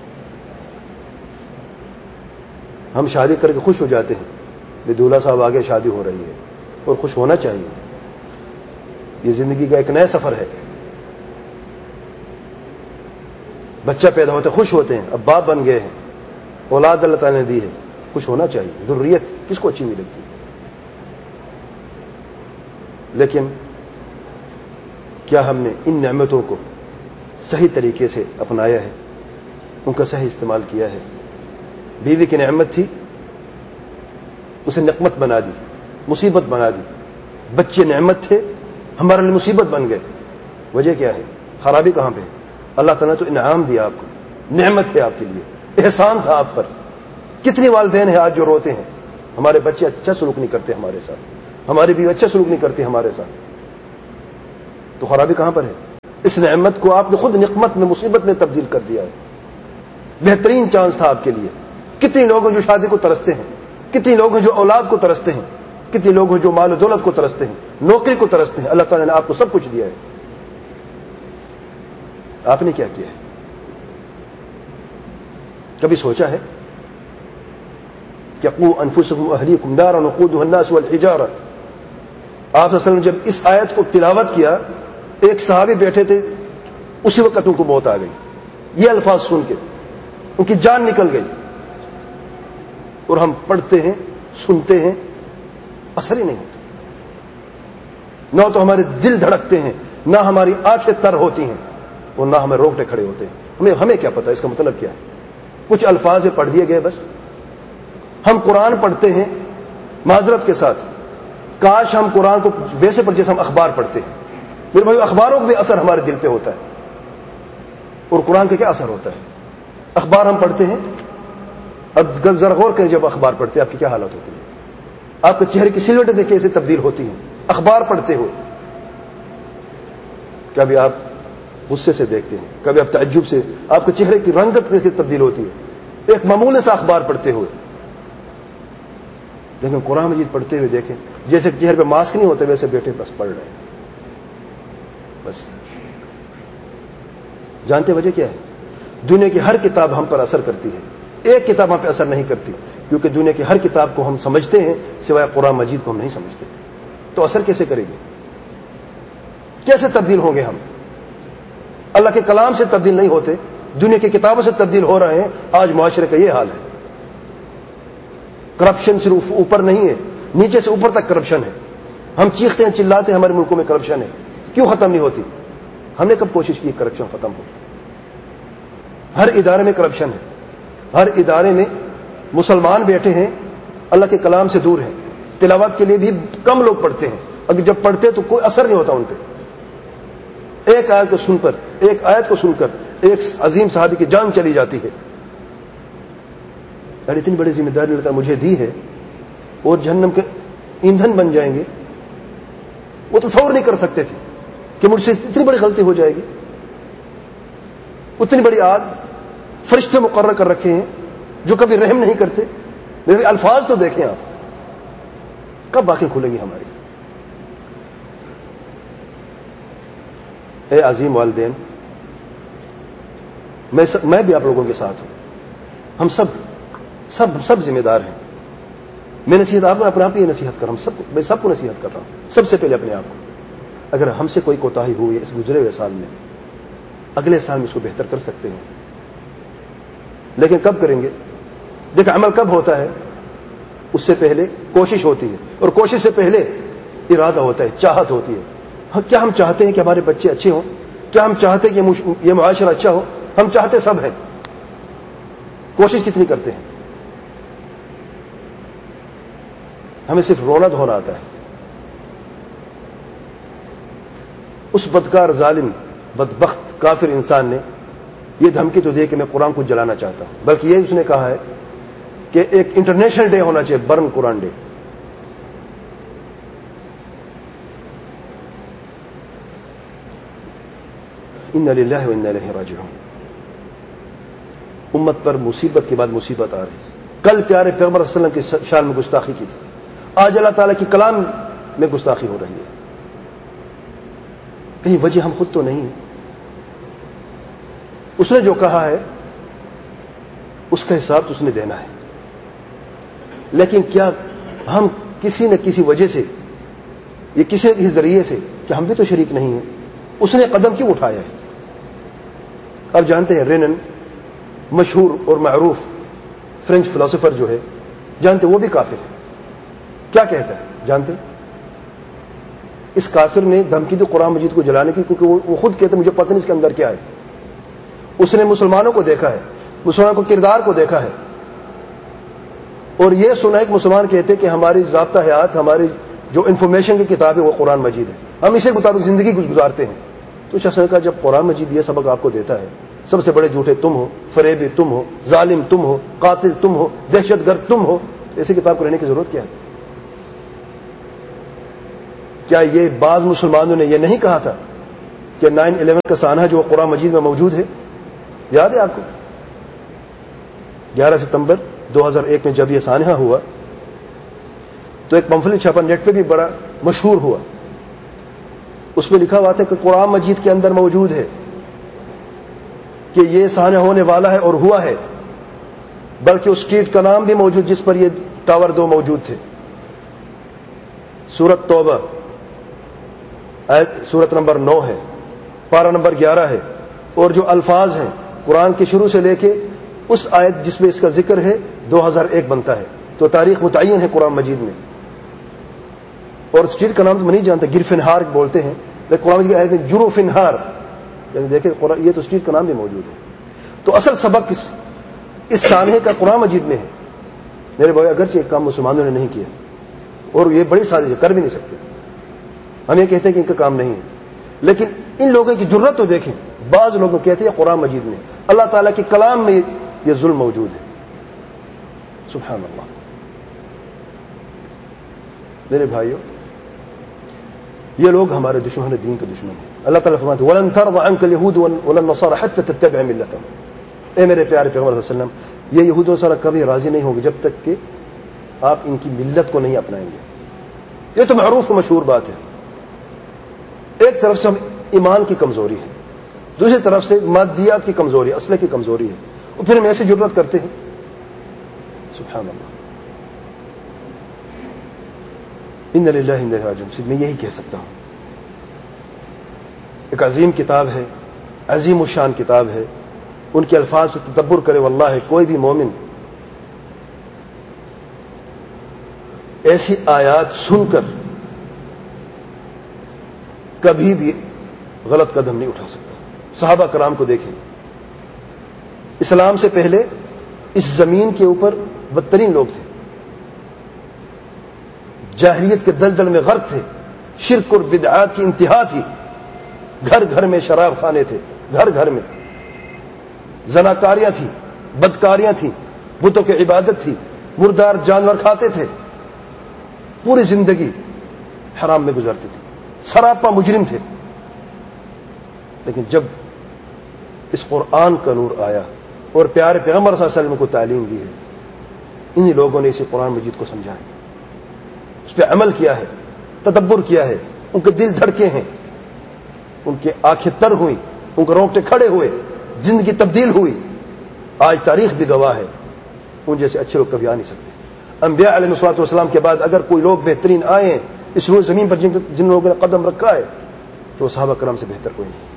[SPEAKER 1] ہم شادی کر کے خوش ہو جاتے ہیں کہ دولہا صاحب آگے شادی ہو رہی ہے، اور خوش ہونا چاہیے. یہ زندگی کا ایک نیا سفر ہے. بچہ پیدا ہوتا ہے خوش ہوتے ہیں، اب باپ بن گئے ہیں، اولاد اللہ تعالیٰ نے دی ہے، خوش ہونا چاہیے. ذریت کس کو اچھی نہیں لگتی؟ لیکن کیا ہم نے ان نعمتوں کو صحیح طریقے سے اپنایا ہے؟ ان کا صحیح استعمال کیا ہے؟ بیوی کی نعمت تھی، اسے نقمت بنا دی، مصیبت بنا دی. بچے نعمت تھے، ہمارے لیے مصیبت بن گئے. وجہ کیا ہے؟ خرابی کہاں پہ؟ اللہ تعالیٰ نے تو انعام دیا آپ کو، نعمت ہے آپ کے لیے، احسان تھا آپ پر. کتنے والدین ہیں آج جو روتے ہیں ہمارے بچے اچھا سلوک نہیں کرتے ہمارے ساتھ، ہماری بیوی اچھا سلوک نہیں کرتی ہمارے ساتھ. تو خرابی کہاں پر ہے؟ اس نعمت کو آپ نے خود نقمت میں مصیبت میں تبدیل کر دیا ہے. بہترین چانس تھا آپ کے لیے. کتنے لوگ ہیں جو شادی کو ترستے ہیں, کتنے لوگ ہیں جو اولاد کو ترستے ہیں, کتنے لوگ ہیں جو مال و دولت کو ترستے ہیں, نوکری کو ترستے ہیں. اللہ تعالیٰ نے آپ کو سب کچھ دیا ہے, آپ نے کیا کیا ہے؟ کبھی سوچا ہے کہ قوا انفسکم واہلیکم نارا وقودها الناس والحجارہ؟ آپ صلی اللہ علیہ وسلم جب اس آیت کو تلاوت کیا, ایک صحابی بیٹھے تھے, اسی وقت ان کو موت آ گئی. یہ الفاظ سن کے ان کی جان نکل گئی. اور ہم پڑھتے ہیں, سنتے ہیں, اثر ہی نہیں ہوتا. نہ تو ہمارے دل دھڑکتے ہیں, نہ ہماری آنکھیں تر ہوتی ہیں, اور نہ ہمیں روکٹے کھڑے ہوتے ہیں. ہمیں ہمیں کیا پتا اس کا مطلب کیا ہے؟ کچھ الفاظ پڑھ دیے گئے بس. ہم قرآن پڑھتے ہیں معذرت کے ساتھ, کاش ہم قرآن کو ویسے پڑھ جیسے ہم اخبار پڑھتے ہیں. میرے بھائی, اخباروں کا بھی اثر ہمارے دل پہ ہوتا ہے, اور قرآن کا کیا اثر ہوتا ہے؟ اخبار ہم پڑھتے ہیں, اب ذرا غور کریں, جب اخبار پڑھتے ہیں آپ کی کیا حالت ہوتی ہے؟ آپ کے چہرے کی سلوٹیں دیکھیں کیسے تبدیل ہوتی ہیں اخبار پڑھتے ہوئے. کبھی آپ غصے سے دیکھتے ہیں, کبھی آپ تعجب سے, آپ کے چہرے کی رنگت کیسے تبدیل ہوتی ہے ایک معمولی سا اخبار پڑھتے ہوئے. لیکن قرآن مجید پڑھتے ہوئے دیکھیں, جیسے چہرے پہ ماسک نہیں ہوتے ویسے بیٹھے بس پڑھ رہے ہیں. بس جانتے وجہ کیا ہے؟ دنیا کی ہر کتاب ہم پر اثر کرتی ہے, ایک کتاب ہم پہ اثر نہیں کرتی, کیونکہ دنیا کی ہر کتاب کو ہم سمجھتے ہیں سوائے قرآن مجید کو ہم نہیں سمجھتے. تو اثر کیسے کرے گی؟ کیسے تبدیل ہوں گے ہم؟ اللہ کے کلام سے تبدیل نہیں ہوتے, دنیا کی کتابوں سے تبدیل ہو رہے ہیں. آج معاشرے کا یہ حال ہے. کرپشن صرف اوپر نہیں ہے, نیچے سے اوپر تک کرپشن ہے. ہم چیختے ہیں, چلاتے ہیں, ہمارے ملکوں میں کرپشن ہے, کیوں ختم نہیں ہوتی؟ ہم نے کب کوشش کی کرپشن ختم ہو؟ ہر ادارے میں کرپشن ہے, ہر ادارے میں مسلمان بیٹھے ہیں, اللہ کے کلام سے دور ہیں, تلاوت کے لیے بھی کم لوگ پڑھتے ہیں, اگر جب پڑھتے تو کوئی اثر نہیں ہوتا ان پہ. ایک آیت کو سن کر ایک آیت کو سن کر ایک عظیم صحابی کی جان چلی جاتی ہے. اور اتنی بڑی ذمہ داری اللہ تعالیٰ مجھے دی ہے, اور جہنم کے ایندھن بن جائیں گے. وہ تصور نہیں کر سکتے تھے کہ مجھ سے اتنی بڑی غلطی ہو جائے گی. اتنی بڑی آگ فرشتے مقرر کر رکھے ہیں جو کبھی رحم نہیں کرتے. میرے الفاظ تو دیکھیں آپ, کب آنکھیں کھلیں گی ہماری؟ اے عظیم والدین, میں میں بھی آپ لوگوں کے ساتھ ہوں. ہم سب سب سب ذمہ دار ہیں. میں نصیحت آپ کو اپنے آپ ہی نصیحت کر رہا ہوں, سب کو, میں سب کو نصیحت کر رہا ہوں. سب سے پہلے اپنے آپ کو. اگر ہم سے کوئی کوتاہی ہوئی اس گزرے ہوئے سال میں, اگلے سال میں اس کو بہتر کر سکتے ہیں. لیکن کب کریں گے؟ دیکھیں, عمل کب ہوتا ہے؟ اس سے پہلے کوشش ہوتی ہے, اور کوشش سے پہلے ارادہ ہوتا ہے, چاہت ہوتی ہے. کیا ہم چاہتے ہیں کہ ہمارے بچے اچھے ہوں؟ کیا ہم چاہتے ہیں کہ یہ معاشرہ اچھا ہو؟ ہم چاہتے سب ہیں. کوشش کتنی کرتے ہیں؟ ہمیں صرف رونا دھونا آتا ہے. اس بدکار, ظالم, بدبخت, کافر انسان نے یہ دھمکی تو دی کہ میں قرآن کو جلانا چاہتا ہوں, بلکہ یہ اس نے کہا ہے کہ ایک انٹرنیشنل ڈے ہونا چاہیے, برن قرآن ڈے. انا للہ و انا الیہ راجعون. امت پر مصیبت کے بعد مصیبت آ رہی. کل پیارے پیغمبر صلی اللہ علیہ وسلم کی شان میں گستاخی کی تھی, آج اللہ تعالیٰ کی کلام میں گستاخی ہو رہی ہے. کہیں وجہ ہم خود تو نہیں ہیں. اس نے جو کہا ہے اس کا حساب تو اس نے دینا ہے, لیکن کیا ہم کسی نہ کسی وجہ سے, یہ کسی نہ کسی ذریعے سے, کہ ہم بھی تو شریک نہیں ہیں, اس نے قدم کیوں اٹھایا ہے؟ اب جانتے ہیں رینن, مشہور اور معروف فرینچ فلسفر جو ہے, جانتے وہ بھی کافر ہے. کیا کہتا ہے جانتے؟ اس کافر نے دھمکی دی قرآن مجید کو جلانے کی, کیونکہ وہ خود کہتے مجھے پتہ نہیں اس کے اندر کیا ہے. اس نے مسلمانوں کو دیکھا ہے, مسلمانوں کو کردار کو دیکھا ہے, اور یہ سنا ہے کہ مسلمان کہتے کہ ہماری ضابطہ حیات, ہماری جو انفارمیشن کی کتاب ہے وہ قرآن مجید ہے, ہم اسے مطابق زندگی گزارتے ہیں. تو شخص نے کہا جب قرآن مجید یہ سبق آپ کو دیتا ہے, سب سے بڑے جھوٹے تم ہو, فریبی تم ہو, ظالم تم ہو, قاتل تم ہو, دہشت گرد تم ہو, ایسی کتاب کو رہنے کی ضرورت کیا ہے؟ کیا یہ بعض مسلمانوں نے یہ نہیں کہا تھا کہ نائن الیون کا سانحہ جو قرآن مجید میں موجود ہے، یاد ہے آپ کو؟ گیارہ ستمبر دو ہزار ایک میں جب یہ سانحہ ہوا تو ایک پمفلٹ چھپا نیٹ پہ بھی بڑا مشہور ہوا. اس میں لکھا ہوا تھا کہ قرآن مجید کے اندر موجود ہے کہ یہ سانحہ ہونے والا ہے اور ہوا ہے، بلکہ اس اسٹریٹ کا نام بھی موجود جس پر یہ ٹاور دو موجود تھے. سورت توبہ آیت سورت نمبر نو ہے، پارہ نمبر گیارہ ہے، اور جو الفاظ ہیں قرآن کے شروع سے لے کے اس آیت جس میں اس کا ذکر ہے دو ہزار ایک بنتا ہے. تو تاریخ متعین ہے قرآن مجید میں. اور اسٹریٹ کا نام تو میں نہیں جانتا، گرفنہار بولتے ہیں، لیکن قرآن مجید کی آیت میں جروفنہار، یعنی دیکھیں یہ تو اسٹریٹ کا نام بھی موجود ہے. تو اصل سبق اس اس سانحے کا قرآن مجید میں ہے میرے بھائی. اگرچہ ایک کام مسلمانوں نے نہیں کیا اور یہ بڑی سازش ہے، کر بھی نہیں سکتے. ہم یہ کہتے ہیں کہ ان کا کام نہیں ہے، لیکن ان لوگوں کی جرت تو دیکھیں. بعض لوگ کہتے ہیں قرآن مجید میں، اللہ تعالیٰ کے کلام میں یہ ظلم موجود ہے. سبحان اللہ. میرے بھائیوں، یہ لوگ ہمارے دشمن دین کے دشمن ہیں. اللہ تعالیٰ فرماتے ہیں وَلَن تَرْضَ عَنْكَ الْيَهُودُ وَلَا النَّصَارَى حَتَّى تَتَّبِعَ مِلَّتَهُمْ. اے میرے پیارے پیغمبر صلی اللہ علیہ وسلم، یہ یہود و نصارہ کبھی راضی نہیں ہوں گے جب تک کہ آپ ان کی ملت کو نہیں اپنائیں گے. یہ تو معروف و مشہور بات ہے. ایک طرف سے ہم ایمان کی کمزوری ہے، دوسری طرف سے مادیات کی کمزوری، اسلحے کی کمزوری ہے، اور پھر ہم ایسے جرت کرتے ہیں. سبحان اللہ. ان للہ و انا الیہ راجعون. میں یہی کہہ سکتا ہوں. ایک عظیم کتاب ہے، عظیم الشان کتاب ہے. ان کے الفاظ سے تدبر کرے، واللہ کوئی بھی مومن ایسی آیات سن کر کبھی بھی غلط قدم نہیں اٹھا سکتا. صحابہ کرام کو دیکھیں، اسلام سے پہلے اس زمین کے اوپر بدترین لوگ تھے، جاہلیت کے دلدل میں غرق تھے، شرک اور بدعات کی انتہا تھی. گھر گھر میں شراب خانے تھے، گھر گھر میں زناکاریاں تھیں، بدکاریاں تھیں، بتوں کی عبادت تھی، مردار جانور کھاتے تھے، پوری زندگی حرام میں گزارتے تھے، سراپا مجرم تھے. لیکن جب اس قرآن کا نور آیا اور پیارے پیغمبر صلی اللہ علیہ وسلم کو تعلیم دی ہے، انہی لوگوں نے اسے قرآن مجید کو سمجھا ہے، اس پہ عمل کیا ہے، تدبر کیا ہے. ان کے دل دھڑکے ہیں، ان کی آنکھیں تر ہوئیں، ان کے رونگٹے کھڑے ہوئے، زندگی تبدیل ہوئی. آج تاریخ بھی گواہ ہے، ان جیسے اچھے لوگ کبھی آ نہیں سکتے. انبیاء علیہ الصلوۃ والسلام کے بعد اگر کوئی لوگ بہترین آئے ہیں اس روز زمین پر جن, جن لوگوں نے قدم رکھا ہے تو صحابہ کرام سے بہتر کوئی نہیں.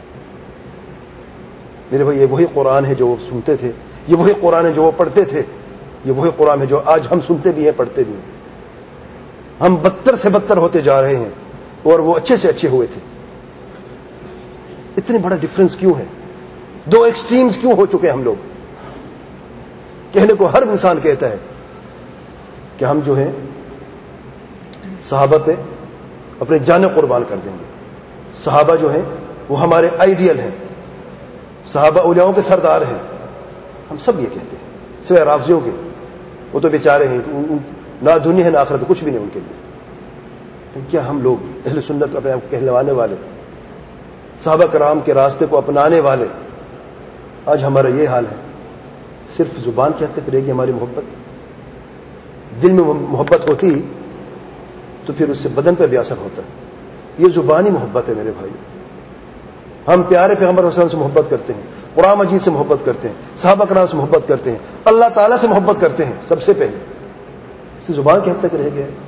[SPEAKER 1] میرے بھائی، یہ وہی قرآن ہے جو وہ سنتے تھے، یہ وہی قرآن ہے جو وہ پڑھتے تھے، یہ وہی قرآن ہے جو آج ہم سنتے بھی ہیں، پڑھتے بھی ہیں. ہم بدتر سے بدتر ہوتے جا رہے ہیں اور وہ اچھے سے اچھے ہوئے تھے. اتنے بڑا ڈفرنس کیوں ہے؟ دو ایکسٹریمز کیوں ہو چکے ہم لوگ؟ کہنے کو ہر انسان کہتا ہے کہ ہم جو ہیں صحابہ پہ اپنے جانیں قربان کر دیں گے. صحابہ جو ہیں وہ ہمارے آئیڈیل ہیں، صحابہ اولیاؤں کے سردار ہیں. ہم سب یہ کہتے ہیں سوائے رافضیوں کے، وہ تو بیچارے ہیں، نہ دنیا ہے نہ آخرت، کچھ بھی نہیں ان کے لیے. کیا ہم لوگ اہل سنت اپنے آپ کو کہلوانے والے، صحابہ کرام کے راستے کو اپنانے والے، آج ہمارا یہ حال ہے؟ صرف زبان کی حد تک رہے گی ہماری محبت. دل میں محبت ہوتی تو پھر اس سے بدن پہ بھی اثر ہوتا. یہ زبانی محبت ہے میرے بھائی. ہم پیارے پیغمبر صلی اللہ علیہ وسلم سے محبت کرتے ہیں، قرآن مجید سے محبت کرتے ہیں، صحابہ کرام سے محبت کرتے ہیں، اللہ تعالیٰ سے محبت کرتے ہیں سب سے پہلے. اس زبان کی حد تک رہ گیا ہے.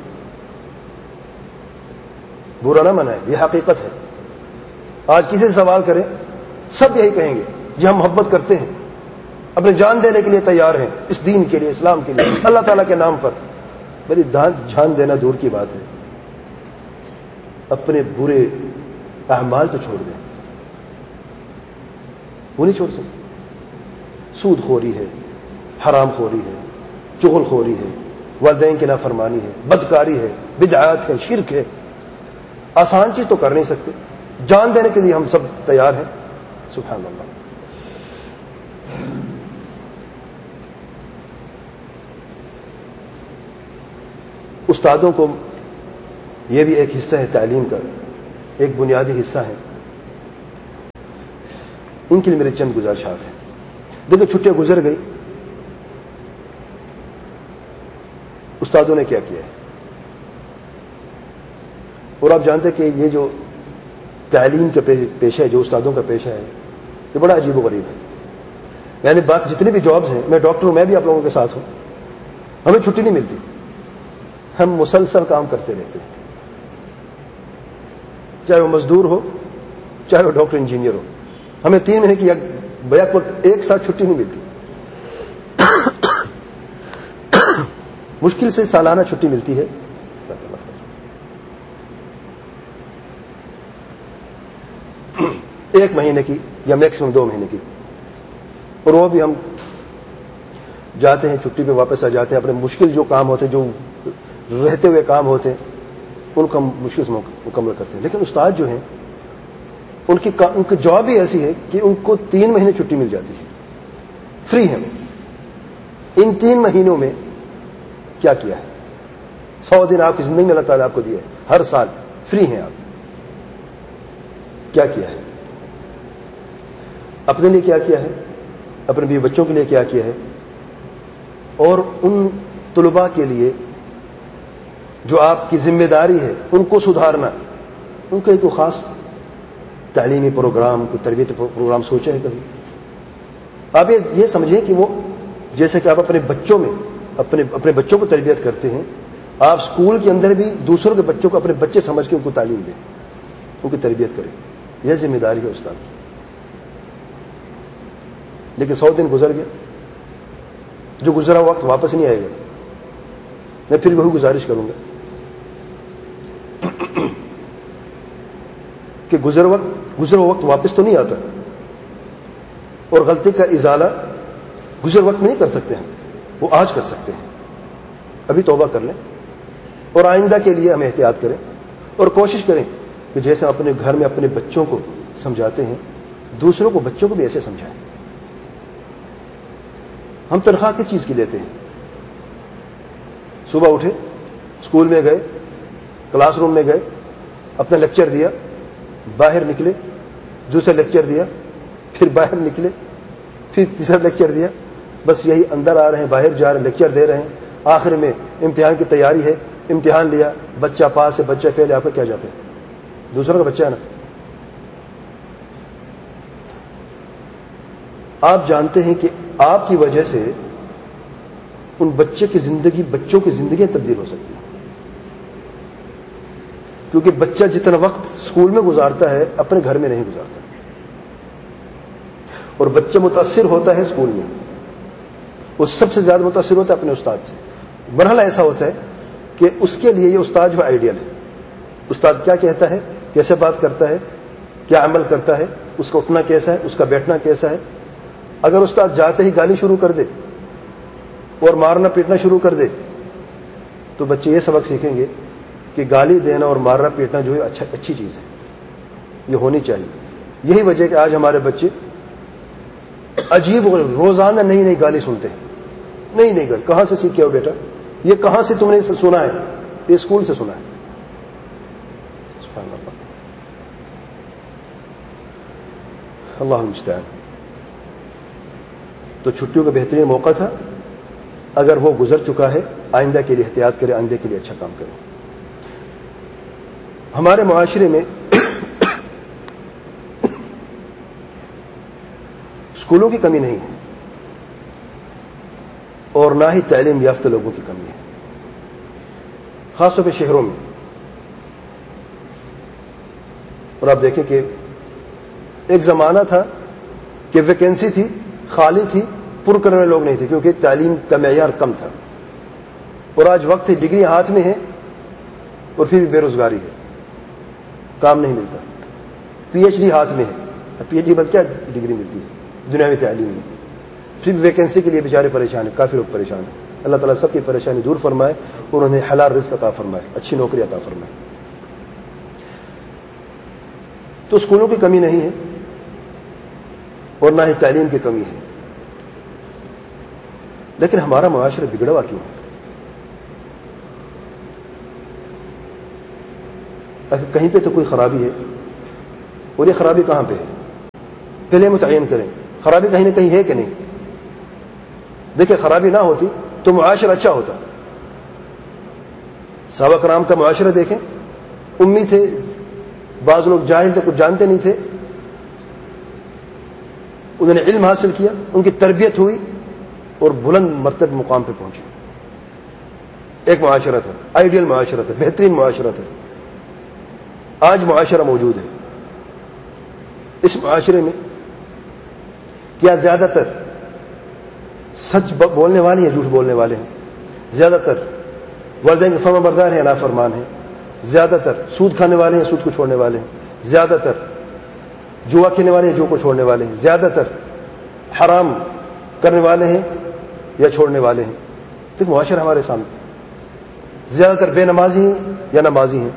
[SPEAKER 1] برا نہ منائے، یہ حقیقت ہے. آج کسی سے سوال کریں سب یہی کہیں گے جی ہم محبت کرتے ہیں، اپنے جان دینے کے لیے تیار ہیں، اس دین کے لیے، اسلام کے لیے، اللہ تعالیٰ کے نام پر. میری جان دینا دور کی بات ہے، اپنے برے اعمال تو چھوڑ دیں. وہ نہیں چھوڑ سکتے. سود خوری ہے، حرام خوری ہے، چغل خوری ہے، والدین کی نافرمانی ہے، بدکاری ہے، بدعات ہے، شرک ہے. آسان چیز تو کر نہیں سکتے، جان دینے کے لیے ہم سب تیار ہیں. سبحان اللہ. استادوں کو یہ بھی ایک حصہ ہے تعلیم کا، ایک بنیادی حصہ ہے ان کے لیے میرے چند گزارشات ہیں. دیکھیں چھٹیاں گزر گئی, استادوں نے کیا کیا ہے, اور آپ جانتے کہ یہ جو تعلیم کا پیشہ ہے, جو استادوں کا پیشہ ہے, یہ بڑا عجیب و غریب ہے. یعنی بات جتنے بھی جابز ہیں, میں ڈاکٹر ہوں, میں بھی آپ لوگوں کے ساتھ ہوں, ہمیں چھٹی نہیں ملتی, ہم مسلسل کام کرتے رہتے ہیں, چاہے وہ مزدور ہو چاہے وہ ڈاکٹر انجینئر ہو, ہمیں تین مہینے کی بیک وقت ایک ساتھ چھٹی نہیں ملتی. مشکل سے سالانہ چھٹی ملتی ہے, ایک مہینے کی یا میکسیمم دو مہینے کی, اور وہ بھی ہم جاتے ہیں چھٹی پہ واپس آ جاتے ہیں. اپنے مشکل جو کام ہوتے ہیں, جو رہتے ہوئے کام ہوتے ہیں, ان کو ہم مشکل سے مکمل کرتے ہیں. لیکن استاد جو ہیں ان کی ان کی جاب بھی ایسی ہے کہ ان کو تین مہینے چھٹی مل جاتی ہے, فری ہیں. ان تین مہینوں میں کیا کیا ہے؟ سو دن آپ کی زندگی میں اللہ تعالیٰ آپ کو دیا ہے, ہر سال فری ہیں آپ. کیا کیا ہے؟ اپنے لیے کیا کیا ہے, اپنے بیوی بچوں کے لیے کیا کیا ہے, اور ان طلباء کے لیے جو آپ کی ذمہ داری ہے ان کو سدھارنا, ان کا کوئی خاص تعلیمی پروگرام, کوئی تربیتی پروگرام سوچا ہے کبھی؟ آپ یہ سمجھیں کہ وہ جیسے کہ آپ اپنے بچوں میں اپنے اپنے بچوں کو تربیت کرتے ہیں, آپ اسکول کے اندر بھی دوسروں کے بچوں کو اپنے بچے سمجھ کے ان کو تعلیم دیں, ان کی تربیت کریں. یہ ذمہ داری ہے استاد کی. لیکن سو دن گزر گئے, جو گزرا وقت واپس نہیں آئے گا. میں پھر وہی گزارش کروں گا کہ گزر وقت گزرا وقت واپس تو نہیں آتا, اور غلطی کا ازالہ گزر وقت میں نہیں کر سکتے ہیں, وہ آج کر سکتے ہیں. ابھی توبہ کر لیں اور آئندہ کے لیے ہم احتیاط کریں, اور کوشش کریں کہ جیسے اپنے گھر میں اپنے بچوں کو سمجھاتے ہیں, دوسروں کو بچوں کو بھی ایسے سمجھائیں. ہم تنخواہ کس چیز کی لیتے ہیں؟ صبح اٹھے, اسکول میں گئے, کلاس روم میں گئے, اپنا لیکچر دیا, باہر نکلے, دوسرا لیکچر دیا, پھر باہر نکلے, پھر تیسرا لیکچر دیا, بس یہی اندر آ رہے ہیں, باہر جا رہے ہیں, لیکچر دے رہے ہیں. آخر میں امتحان کی تیاری ہے, امتحان لیا, بچہ پاس ہے, بچہ فیل ہے, آپ کا کیا جاتا ہے؟ دوسروں کا بچہ ہے نا. آپ جانتے ہیں کہ آپ کی وجہ سے ان بچے کی زندگی بچوں کی زندگیاں تبدیل ہو سکتی ہیں, کیونکہ بچہ جتنا وقت اسکول میں گزارتا ہے اپنے گھر میں نہیں گزارتا, اور بچہ متاثر ہوتا ہے اسکول میں, وہ سب سے زیادہ متاثر ہوتا ہے اپنے استاد سے. مرحلہ ایسا ہوتا ہے کہ اس کے لیے یہ استاد جو آئیڈیل ہے. استاد کیا کہتا ہے, کیسے بات کرتا ہے, کیا عمل کرتا ہے, اس کا اٹھنا کیسا ہے, اس کا بیٹھنا کیسا ہے. اگر استاد جاتے ہی گالی شروع کر دے اور مارنا پیٹنا شروع کر دے تو بچے یہ سبق سیکھیں گے کہ گالی دینا اور مارنا پیٹنا جو ہے اچھا اچھی چیز ہے, یہ ہونی چاہیے. یہی وجہ کہ آج ہمارے بچے عجیب روزانہ نئی نئی گالی سنتے ہیں, نئی نئی گالی. کہاں سے سیکھے ہو بیٹا, یہ کہاں سے تم نے سنا ہے؟ یہ اسکول سے سنا ہے. اللہ المستعان. تو چھٹیوں کا بہترین موقع تھا, اگر وہ گزر چکا ہے آئندہ کے لیے احتیاط کریں, آئندہ کے لیے اچھا کام کریں. ہمارے معاشرے میں اسکولوں کی کمی نہیں ہے اور نہ ہی تعلیم یافتہ لوگوں کی کمی ہے, خاص طور پہ شہروں میں. اور آپ دیکھیں کہ ایک زمانہ تھا کہ ویکینسی تھی, خالی تھی, پر کرنے والے لوگ نہیں تھے, کیونکہ تعلیم کا معیار کم تھا. اور آج وقت ہے, ڈگری ہاتھ میں ہے اور پھر بھی بے روزگاری ہے, کام نہیں ملتا. پی ایچ ڈی ہاتھ میں ہے, پی ایچ ڈی بعد کیا ڈگری ملتی ہے دنیاوی تعلیم میں, پھر بھی ویکینسی کے لیے بیچارے پریشان ہیں, کافی لوگ پریشان ہیں. اللہ تعالیٰ سب کی پریشانی دور فرمائے اور انہیں حلال رزق عطا فرمائے, اچھی نوکری عطا فرمائے. تو اسکولوں کی کمی نہیں ہے اور نہ ہی تعلیم کی کمی ہے, لیکن ہمارا معاشرہ بگڑا ہوا کیوں ہے؟ اگر کہیں پہ تو کوئی خرابی ہے, اور یہ خرابی کہاں پہ ہے؟ پہلے متعین کریں خرابی کہیں نہ کہیں ہے کہ نہیں. دیکھیں خرابی نہ ہوتی تو معاشرہ اچھا ہوتا. صحابہ کرام کا معاشرہ دیکھیں, امی تھے, بعض لوگ جاہل تھے, کچھ جانتے نہیں تھے, انہوں نے علم حاصل کیا, ان کی تربیت ہوئی اور بلند مرتبہ مقام پہ پہنچے. ایک معاشرہ تھا, آئیڈیل معاشرہ تھا, بہترین معاشرہ تھا. آج معاشرہ موجود ہے. اس معاشرے میں کیا زیادہ تر سچ بولنے والے ہیں, جھوٹ بولنے والے ہیں؟ زیادہ تر والدین کے فرما بردار ہیں, نافرمان ہیں. زیادہ تر سود کھانے والے ہیں, سود کو چھوڑنے والے ہیں. زیادہ تر جوا کھیلنے والے ہیں, جو کو چھوڑنے والے ہیں. زیادہ تر حرام کرنے والے ہیں یا چھوڑنے والے ہیں. تو معاشرہ ہمارے سامنے. زیادہ تر بے نمازی ہیں یا نمازی ہیں؟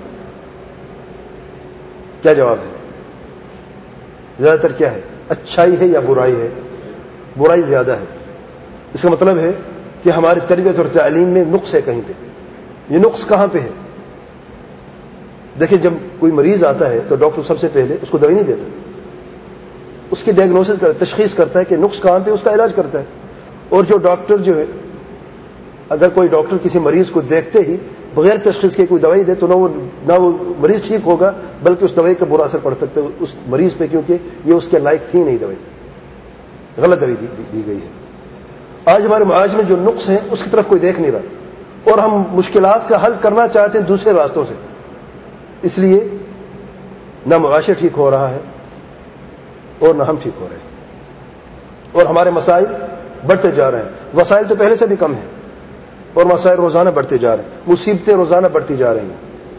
[SPEAKER 1] کیا جواب ہے؟ زیادہ تر کیا ہے؟ اچھائی ہے یا برائی ہے؟ برائی زیادہ ہے. اس کا مطلب ہے کہ ہماری تربیت اور تعلیم میں نقص ہے کہیں پہ. یہ نقص کہاں پہ ہے؟ دیکھیں, جب کوئی مریض آتا ہے تو ڈاکٹر سب سے پہلے اس کو دوائی نہیں دیتا, اس کی ڈائگنوسس کرتا, تشخیص کرتا ہے کہ نقص کہاں پہ, اس کا علاج کرتا ہے. اور جو ڈاکٹر جو ہے, اگر کوئی ڈاکٹر کسی مریض کو دیکھتے ہی بغیر تشخیص کے کوئی دوائی دے تو نہ وہ نہ وہ مریض ٹھیک ہوگا, بلکہ اس دوائی کا برا اثر پڑ سکتا ہے اس مریض پہ, کیونکہ یہ اس کے لائق تھی نہیں دوائی, غلط دوائی دی, دی گئی ہے. آج ہمارے معاشرے میں جو نقص ہیں اس کی طرف کوئی دیکھ نہیں رہا, اور ہم مشکلات کا حل کرنا چاہتے ہیں دوسرے راستوں سے. اس لیے نہ معاشرہ ٹھیک ہو رہا ہے اور نہ ہم ٹھیک ہو رہے ہیں, اور ہمارے مسائل بڑھتے جا رہے ہیں. وسائل تو پہلے سے بھی کم ہیں اور مسائل روزانہ بڑھتے جا رہے ہیں, مصیبتیں روزانہ بڑھتی جا رہی ہیں.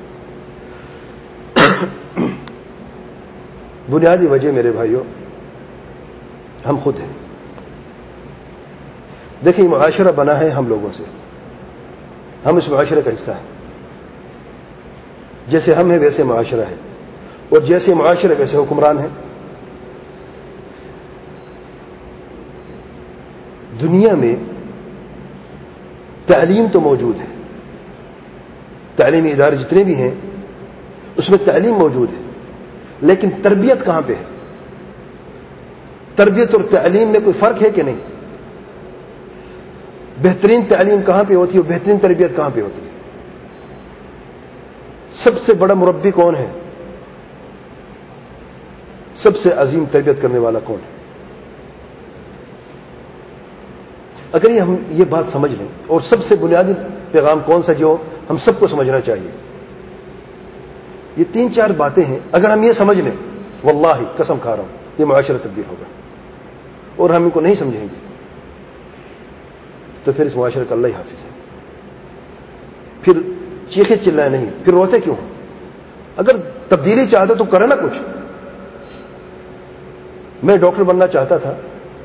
[SPEAKER 1] بنیادی وجہ میرے بھائیوں ہم خود ہیں. دیکھیں, معاشرہ بنا ہے ہم لوگوں سے, ہم اس معاشرے کا حصہ ہیں. جیسے ہم ہیں ویسے معاشرہ ہے, اور جیسے معاشرہ ویسے حکمران ہیں. دنیا میں تعلیم تو موجود ہے, تعلیمی ادارے جتنے بھی ہیں اس میں تعلیم موجود ہے, لیکن تربیت کہاں پہ ہے؟ تربیت اور تعلیم میں کوئی فرق ہے کہ نہیں؟ بہترین تعلیم کہاں پہ ہوتی ہے اور بہترین تربیت کہاں پہ ہوتی ہے؟ سب سے بڑا مربی کون ہے؟ سب سے عظیم تربیت کرنے والا کون ہے؟ اگر یہ ہم یہ بات سمجھ لیں, اور سب سے بنیادی پیغام کون سا جو ہم سب کو سمجھنا چاہیے, یہ تین چار باتیں ہیں. اگر ہم یہ سمجھ لیں, واللہ قسم کھا رہا ہوں, یہ معاشرہ تبدیل ہوگا. اور ہم ان کو نہیں سمجھیں گے تو پھر اس معاشرے کا اللہ ہی حافظ ہے. پھر چیخے چلائے نہیں, پھر روتے کیوں؟ اگر تبدیلی چاہتے تو کرے نا کچھ. میں ڈاکٹر بننا چاہتا تھا,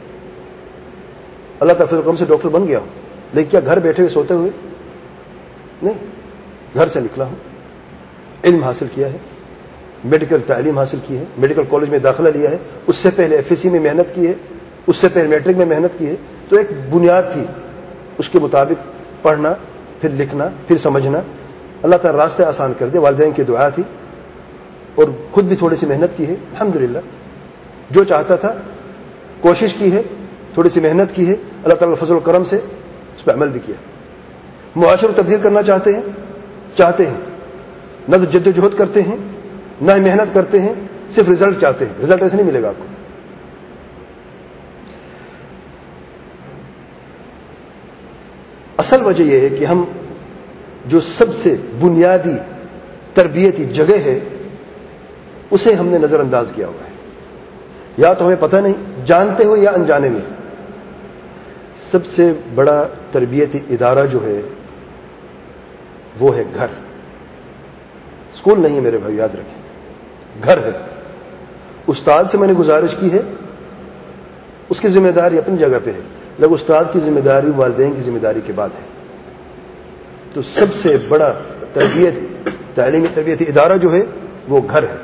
[SPEAKER 1] اللہ کا فضل کرم سے ڈاکٹر بن گیا ہوں, لیکن کیا گھر بیٹھے ہوئے سوتے ہوئے؟ نہیں, گھر سے نکلا ہوں, علم حاصل کیا ہے, میڈیکل تعلیم حاصل کی ہے, میڈیکل کالج میں داخلہ لیا ہے, اس سے پہلے ایف ایس سی میں محنت کی ہے, اس سے پہلے میٹرک میں محنت کی ہے. تو ایک بنیاد تھی, اس کے مطابق پڑھنا, پھر لکھنا, پھر سمجھنا. اللہ تعالی راستے آسان کر دے, والدین کی دعا تھی, اور خود بھی تھوڑی سی محنت کی ہے. الحمدللہ جو چاہتا تھا کوشش کی ہے, تھوڑی سی محنت کی ہے, اللہ تعالی فضل و کرم سے اس پہ عمل بھی کیا. معاشرہ تبدیل کرنا چاہتے ہیں چاہتے ہیں نہ تو جد و جہد کرتے ہیں, نہ ہی محنت کرتے ہیں, صرف رزلٹ چاہتے ہیں. رزلٹ ایسے نہیں ملے گا آپ کو. اصل وجہ یہ ہے کہ ہم جو سب سے بنیادی تربیتی جگہ ہے اسے ہم نے نظر انداز کیا ہوا ہے. یا تو ہمیں پتہ نہیں, جانتے ہوئے یا انجانے میں. سب سے بڑا تربیتی ادارہ جو ہے وہ ہے گھر. اسکول نہیں ہے میرے بھائی, یاد رکھیں, گھر ہے. استاد سے میں نے گزارش کی ہے, اس کی ذمہ داری اپنی جگہ پہ ہے, لیکن استاد کی ذمہ داری والدین کی ذمہ داری کے بعد ہے. تو سب سے بڑا تربیت تعلیمی تربیتی ادارہ جو ہے وہ گھر ہے.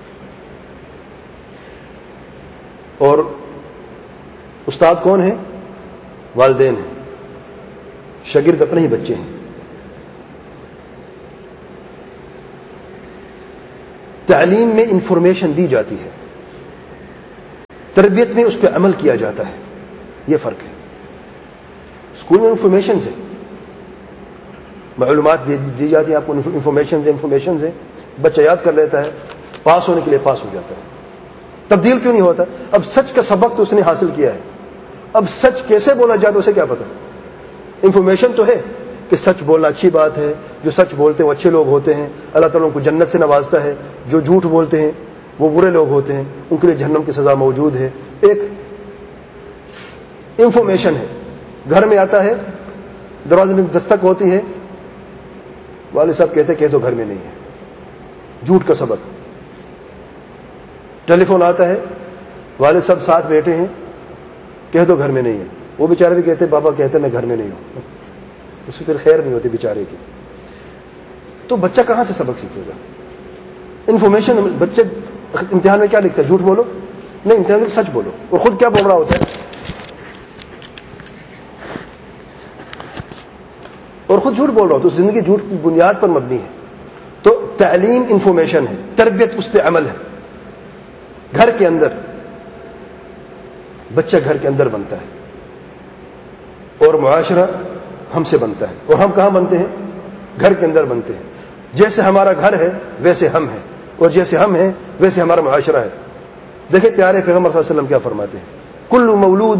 [SPEAKER 1] اور استاد کون ہے؟ والدین ہیں. شاگرد اپنے ہی بچے ہیں. تعلیم میں انفارمیشن دی جاتی ہے, تربیت میں اس پہ عمل کیا جاتا ہے. یہ فرق ہے. اسکول میں انفارمیشن ہے, معلومات دی جاتی ہیں آپ کو, انفارمیشن ہے انفارمیشن ہے بچہ یاد کر لیتا ہے, پاس ہونے کے لیے پاس ہو جاتا ہے. تبدیل کیوں نہیں ہوتا؟ اب سچ کا سبق تو اس نے حاصل کیا ہے, اب سچ کیسے بولا جائے تو اسے کیا پتا. انفارمیشن تو ہے کہ سچ بولنا اچھی بات ہے, جو سچ بولتے ہیں وہ اچھے لوگ ہوتے ہیں, اللہ تعالیٰ ان کو جنت سے نوازتا ہے, جو جھوٹ بولتے ہیں وہ برے لوگ ہوتے ہیں, ان کے لیے جہنم کی سزا موجود ہے. ایک انفارمیشن ہے. گھر میں آتا ہے, دروازے میں دستک ہوتی ہے, والد صاحب کہتے کہ تو گھر میں نہیں ہے, جھوٹ کا سبق. ٹیلی فون آتا ہے, والد صاحب ساتھ بیٹھے ہیں, کہہ دو گھر میں نہیں ہے, وہ بیچارے بھی کہتے بابا کہتے میں گھر میں نہیں ہوں, اس کی پھر خیر نہیں ہوتی بیچارے کی. تو بچہ کہاں سے سبق سیکھے گا؟ انفارمیشن. بچے امتحان میں کیا لکھتا ہے؟ جھوٹ بولو نہیں, امتحان میں سچ بولو. اور خود کیا بول رہا ہوتا ہے؟ اور خود جھوٹ بول رہا ہو. تو زندگی جھوٹ کی بنیاد پر مبنی ہے. تو تعلیم انفارمیشن ہے, تربیت اس پہ عمل ہے. گھر کے اندر بچہ گھر کے اندر بنتا ہے, اور معاشرہ ہم سے بنتا ہے. اور ہم کہاں بنتے ہیں؟ گھر کے اندر بنتے ہیں. جیسے ہمارا گھر ہے ویسے ہم ہیں, اور جیسے ہم ہیں ویسے ہمارا معاشرہ ہے. دیکھیں پیارے پیغمبر صلی اللہ علیہ وسلم کیا فرماتے ہیں, کل مولود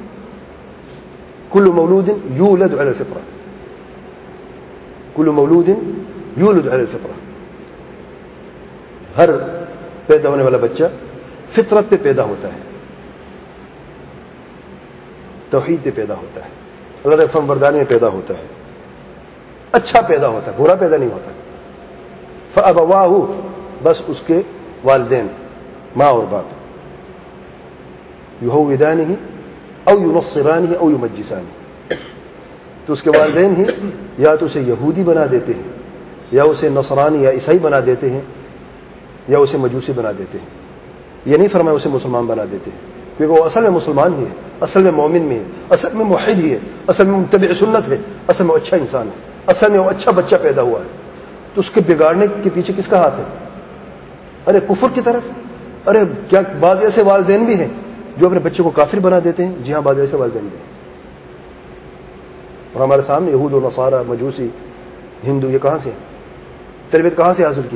[SPEAKER 1] کل مولود یولد علی الفطرہ, کل مولود یولد علی الفطرہ. ہر پیدا ہونے والا بچہ فطرت پہ پیدا ہوتا ہے, توحید پہ پیدا ہوتا ہے, اللہ کے فرمان برداری میں پیدا ہوتا ہے, اچھا پیدا ہوتا ہے, برا پیدا نہیں ہوتا. فأبواہ, بس اس کے والدین ماں اور باپ, یہودانہ او ینصرانہ او یمجسانہ, تو اس کے والدین ہی یا تو اسے یہودی بنا دیتے ہیں, یا اسے نصرانی یا عیسائی بنا دیتے ہیں, یا اسے مجوسی بنا دیتے ہیں. یہ نہیں فرمایا اسے مسلمان بنا دیتے ہیں, کیونکہ وہ اصل میں مسلمان ہی ہے, اصل میں مومن میں ہے, اصل میں موحد ہی ہے, اصل میں متبع سنت ہے, اصل میں اچھا انسان ہے, اصل میں وہ اچھا بچہ پیدا ہوا ہے. تو اس کے بگاڑنے کے پیچھے کس کا ہاتھ ہے؟ ارے کفر کی طرف. ارے کیا بعض ایسے والدین بھی ہیں جو اپنے بچے کو کافر بنا دیتے ہیں؟ جی ہاں, بعض ایسے والدین بھی ہیں. اور ہمارے سامنے یہود و نصارہ, مجوسی, ہندو, یہ کہاں سے تربیت کہاں سے حاصل کی؟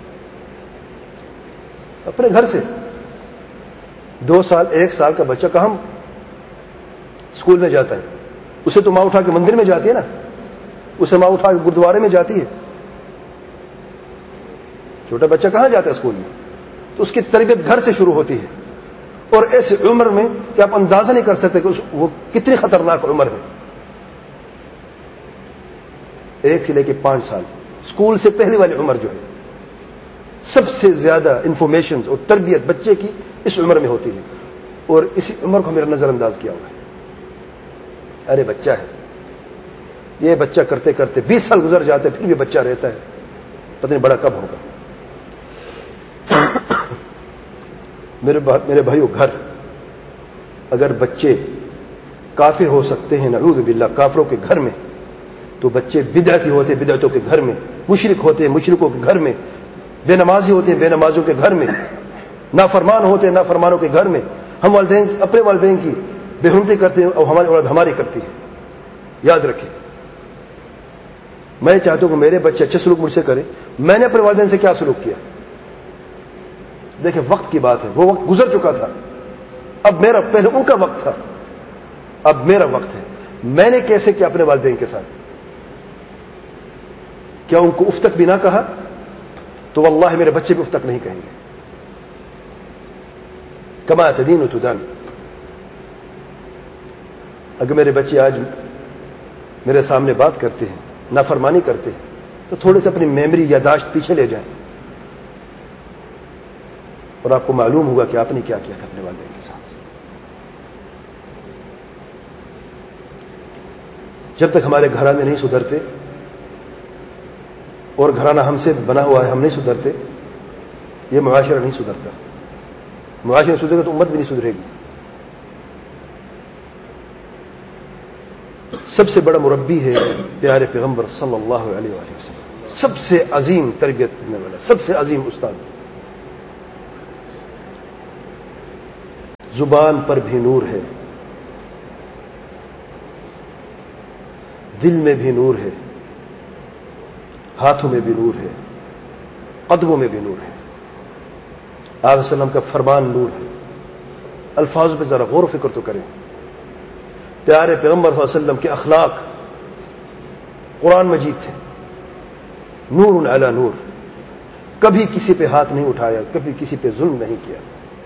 [SPEAKER 1] اپنے گھر سے. دو سال ایک سال کا بچہ کہاں اسکول میں جاتا ہے؟ اسے تو ماں اٹھا کے مندر میں جاتی ہے نا, اسے ماں اٹھا کے گردوارے میں جاتی ہے. چھوٹا بچہ کہاں جاتا ہے اسکول میں؟ تو اس کی تربیت گھر سے شروع ہوتی ہے. اور ایسی عمر میں کہ آپ اندازہ نہیں کر سکتے کہ وہ کتنی خطرناک عمر ہے. ایک سے لے کے پانچ سال, اسکول سے پہلی والی عمر جو ہے, سب سے زیادہ انفارمیشن اور تربیت بچے کی اس عمر میں ہوتی ہے. اور اسی عمر کو میرا نظر انداز کیا ہوا ہے. ارے بچہ ہے, یہ بچہ کرتے کرتے بیس سال گزر جاتے, پھر بھی بچہ رہتا ہے, پتہ نہیں بڑا کب ہوگا. میرے میرے بھائیو, گھر اگر بچے کافر ہو سکتے ہیں, نعوذ باللہ, کافروں کے گھر میں, تو بچے بدعتی ہوتے ہیں بدعتوں کے گھر میں, مشرک ہوتے ہیں مشرکوں کے گھر میں, بے نمازی ہوتے ہیں بے نمازوں کے گھر میں, نافرمان ہوتے ہیں نافرمانوں کے گھر میں. ہم والدین اپنے والدین کی بے حرمتی کرتے ہیں اور ہماری اولاد ہماری کرتی ہے. یاد رکھیں, میں چاہتا ہوں کہ میرے بچے اچھے سلوک مجھ سے کریں. میں نے اپنے والدین سے کیا سلوک کیا؟ دیکھیں وقت کی بات ہے, وہ وقت گزر چکا تھا, اب میرا, پہلے ان کا وقت تھا, اب میرا وقت ہے. میں نے کیسے کیا اپنے والدین کے ساتھ؟ کیا ان کو اف تک بھی نہ کہا؟ تو واللہ میرے بچے بھی اف تک نہیں کہیں گے. کما تدین تدان. اگر میرے بچے آج میرے سامنے بات کرتے ہیں, نافرمانی کرتے ہیں, تو تھوڑے سے اپنی میموری یاداشت پیچھے لے جائیں, اور آپ کو معلوم ہوگا کہ آپ نے کیا کیا تھا اپنے والدین کے ساتھ. جب تک ہمارے گھرانے نہیں سدھرتے, اور گھرانہ ہم سے بنا ہوا ہے, ہم نہیں سدھرتے, یہ معاشرہ نہیں سدھرتا. معاشرہ سدھرے گا تو امت بھی نہیں سدھرے گی. سب سے بڑا مربی ہے پیارے پیغمبر صلی اللہ علیہ وآلہ وسلم, سب سے عظیم تربیت کرنے والا, سب سے عظیم استاد. زبان پر بھی نور ہے، دل میں بھی نور ہے، ہاتھوں میں بھی نور ہے، قدموں میں بھی نور ہے۔ آپ علیہ وسلم کا فرمان نور ہے۔ الفاظ پہ ذرا غور و فکر تو کریں۔ پیارے پیغمبر صلی اللہ علیہ وسلم کے اخلاق قرآن مجید تھے، نور علی نور، کبھی کسی پہ ہاتھ نہیں اٹھایا، کبھی کسی پہ ظلم نہیں کیا۔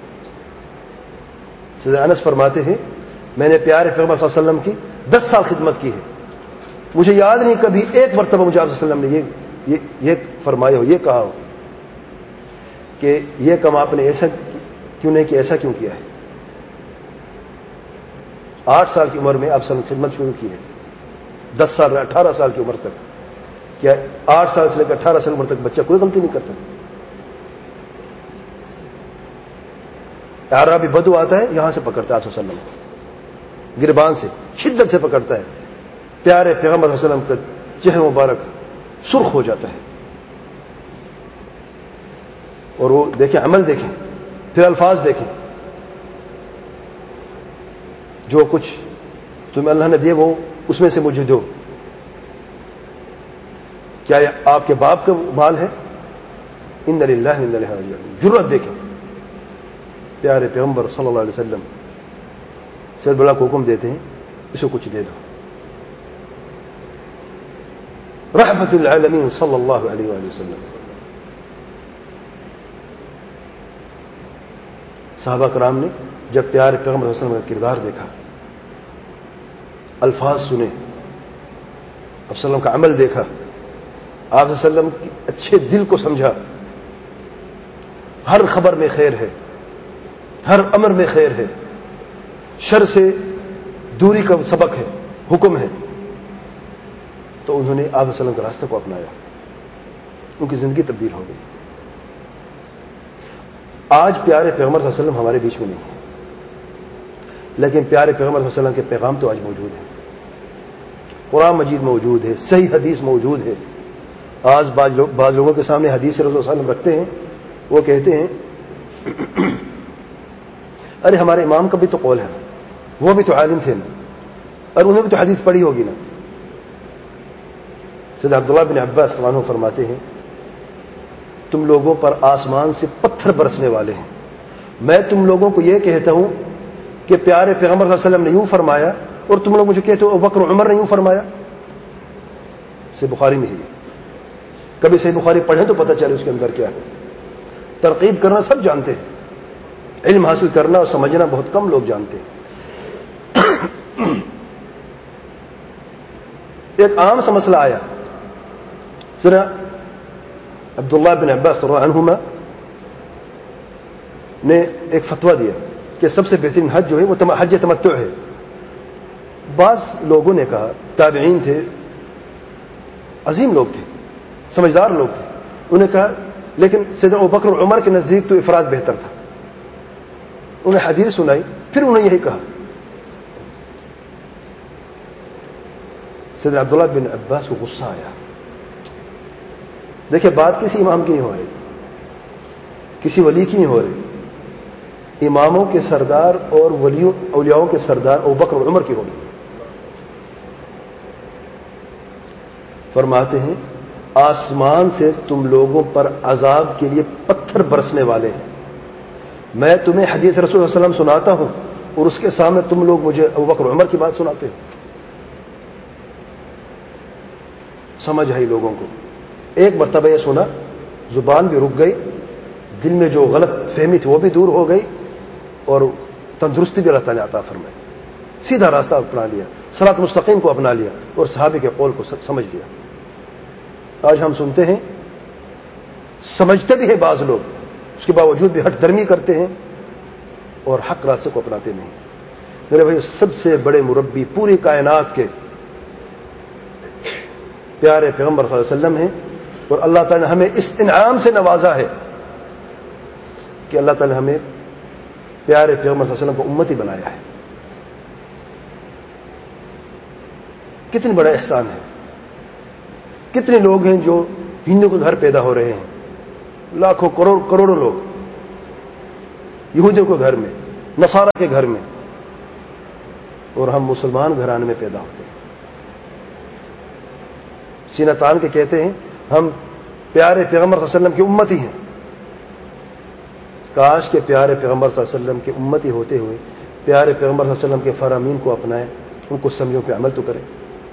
[SPEAKER 1] سیدنا انس فرماتے ہیں میں نے پیارے پیغمبر صلی اللہ علیہ وسلم کی دس سال خدمت کی ہے، مجھے یاد نہیں کبھی ایک مرتبہ مجھے آپ صلی اللہ علیہ وسلم نے یہ, یہ, یہ فرمایا ہو، یہ کہا ہو کہ یہ کام آپ نے ایسا کیوں نہیں کیا، ایسا کیوں کیا ہے۔ آٹھ سال کی عمر میں آپ صلی اللہ علیہ وسلم خدمت شروع کی ہے، دس سال اٹھارہ سال کی عمر تک، کیا آٹھ سال سے لے کر اٹھارہ سال عمر تک بچہ کوئی غلطی نہیں کرتا؟ اعرابی بدو آتا ہے، یہاں سے پکڑتا ہے آپ صلی اللہ علیہ وسلم، گربان سے شدت سے پکڑتا ہے، پیارے پیغمبر صلی اللہ علیہ وسلم کا چہرہ مبارک سرخ ہو جاتا ہے۔ اور وہ دیکھیں، عمل دیکھیں، پھر الفاظ دیکھیں، جو کچھ تمہیں اللہ نے دیے وہ اس میں سے مجھے دو۔ کیا یہ آپ کے باپ کا مال ہے؟ ان للہ و انا الیہ راجعون۔ جرأت دیکھیں، پیارے پیغمبر صلی اللہ علیہ وسلم سر بلا کو حکم دیتے ہیں اس کو کچھ دے دو۔ رحمت العالمین صلی اللہ علیہ وآلہ وسلم۔ صحابہ کرام نے جب پیارے پیغمبر صلی اللہ علیہ وسلم کا کردار دیکھا، الفاظ سنے، آپ صلی اللہ علیہ وسلم کا عمل دیکھا، آپ صلی اللہ علیہ وسلم کے اچھے دل کو سمجھا، ہر خبر میں خیر ہے، ہر امر میں خیر ہے، شر سے دوری کا سبق ہے، حکم ہے، تو انہوں نے آپ صلی اللہ علیہ وسلم کے راستہ کو اپنایا، ان کی زندگی تبدیل ہو گئی۔ آج پیارے پیغمبر صلی اللہ علیہ وسلم ہمارے بیچ میں نہیں ہے، لیکن پیارے پیغمبر صلی اللہ علیہ وسلم کے پیغام تو آج موجود ہیں، قرآن مجید موجود ہے، صحیح حدیث موجود ہے۔ آج بعض لوگ بعض لوگوں کے سامنے حدیث رسول اللہ صلی اللہ علیہ وسلم رکھتے ہیں، وہ کہتے ہیں ارے ہمارے امام کا بھی تو قول ہے، وہ بھی تو عالم تھے نا، اور انہوں نے بھی تو حدیث پڑھی ہوگی نا۔ سیدنا عبداللہ بن عباس رضی اللہ عنہ فرماتے ہیں تم لوگوں پر آسمان سے پتھر برسنے والے ہیں، میں تم لوگوں کو یہ کہتا ہوں کہ پیارے پیغمبر صلی اللہ علیہ وسلم نے یوں فرمایا، اور تم لوگ مجھے کہتے ہو ابوبکر عمر نے یوں فرمایا۔ سے بخاری میں ہی، کبھی صحیح بخاری پڑھیں تو پتہ چلے اس کے اندر کیا ہے۔ ترغیب کرنا سب جانتے ہیں، علم حاصل کرنا اور سمجھنا بہت کم لوگ جانتے ہیں۔ ایک عام سا مسئلہ آیا، ذرا عبداللہ بن عباس رضی اللہ عنہما نے ایک فتویٰ دیا کہ سب سے بہترین حج جو ہے وہ حج تمتع ہے۔ بعض لوگوں نے کہا، تابعین تھے، عظیم لوگ تھے، سمجھدار لوگ تھے، انہوں نے کہا لیکن سیدنا ابوبکر اور عمر کے نزدیک تو افراد بہتر تھا۔ انہیں حدیث سنائی، پھر انہوں نے یہی کہا۔ سیدنا عبداللہ بن عباس کو غصہ آیا۔ دیکھیں بات کسی امام کی نہیں ہو رہی، کسی ولی کی نہیں ہو رہی، اماموں کے سردار اور ولیوں اولیاؤں کے سردار ابوبکر اور عمر کی ہو رہی۔ فرماتے ہیں آسمان سے تم لوگوں پر عذاب کے لیے پتھر برسنے والے ہیں، میں تمہیں حدیث رسول اللہ صلی اللہ علیہ وسلم سناتا ہوں اور اس کے سامنے تم لوگ مجھے ابوبکر اور عمر کی بات سناتے ہو۔ سمجھ آئی لوگوں کو، ایک مرتبہ یہ سنا، زبان بھی رک گئی، دل میں جو غلط فہمی تھی وہ بھی دور ہو گئی، اور تندرستی بھی اللہ تعالیٰ عطا فرمائے، سیدھا راستہ اپنا لیا، صراط مستقیم کو اپنا لیا، اور صحابہ کے قول کو سمجھ لیا۔ آج ہم سنتے ہیں، سمجھتے بھی ہیں بعض لوگ، اس کے باوجود بھی ہٹ درمی کرتے ہیں اور حق راستے کو اپناتے نہیں۔ میرے بھائی، سب سے بڑے مربی پوری کائنات کے پیارے پیغمبر صلی اللہ علیہ وسلم ہیں، اور اللہ تعالیٰ نے ہمیں اس انعام سے نوازا ہے کہ اللہ تعالیٰ نے ہمیں پیارے پیغمبر صلی اللہ علیہ وسلم کو امتی بنایا ہے۔ کتنی بڑا احسان ہے۔ کتنے لوگ ہیں جو ہندو کے گھر پیدا ہو رہے ہیں، لاکھوں کروڑ کروڑوں لوگ یہودیوں کے گھر میں، نصارہ کے گھر میں، اور ہم مسلمان گھرانے میں پیدا ہوتے ہیں، سینہ تان کے کہتے ہیں ہم پیارے پیغمبر صلی اللہ علیہ وسلم کی امتی ہیں۔ کاش کے پیارے پیغمبر صلی اللہ علیہ وسلم کے امتی ہوتے ہوئے پیارے پیغمبر صلی اللہ علیہ وسلم کے فرامین کو اپنائیں، ان کو سمجھوں پہ عمل تو کریں۔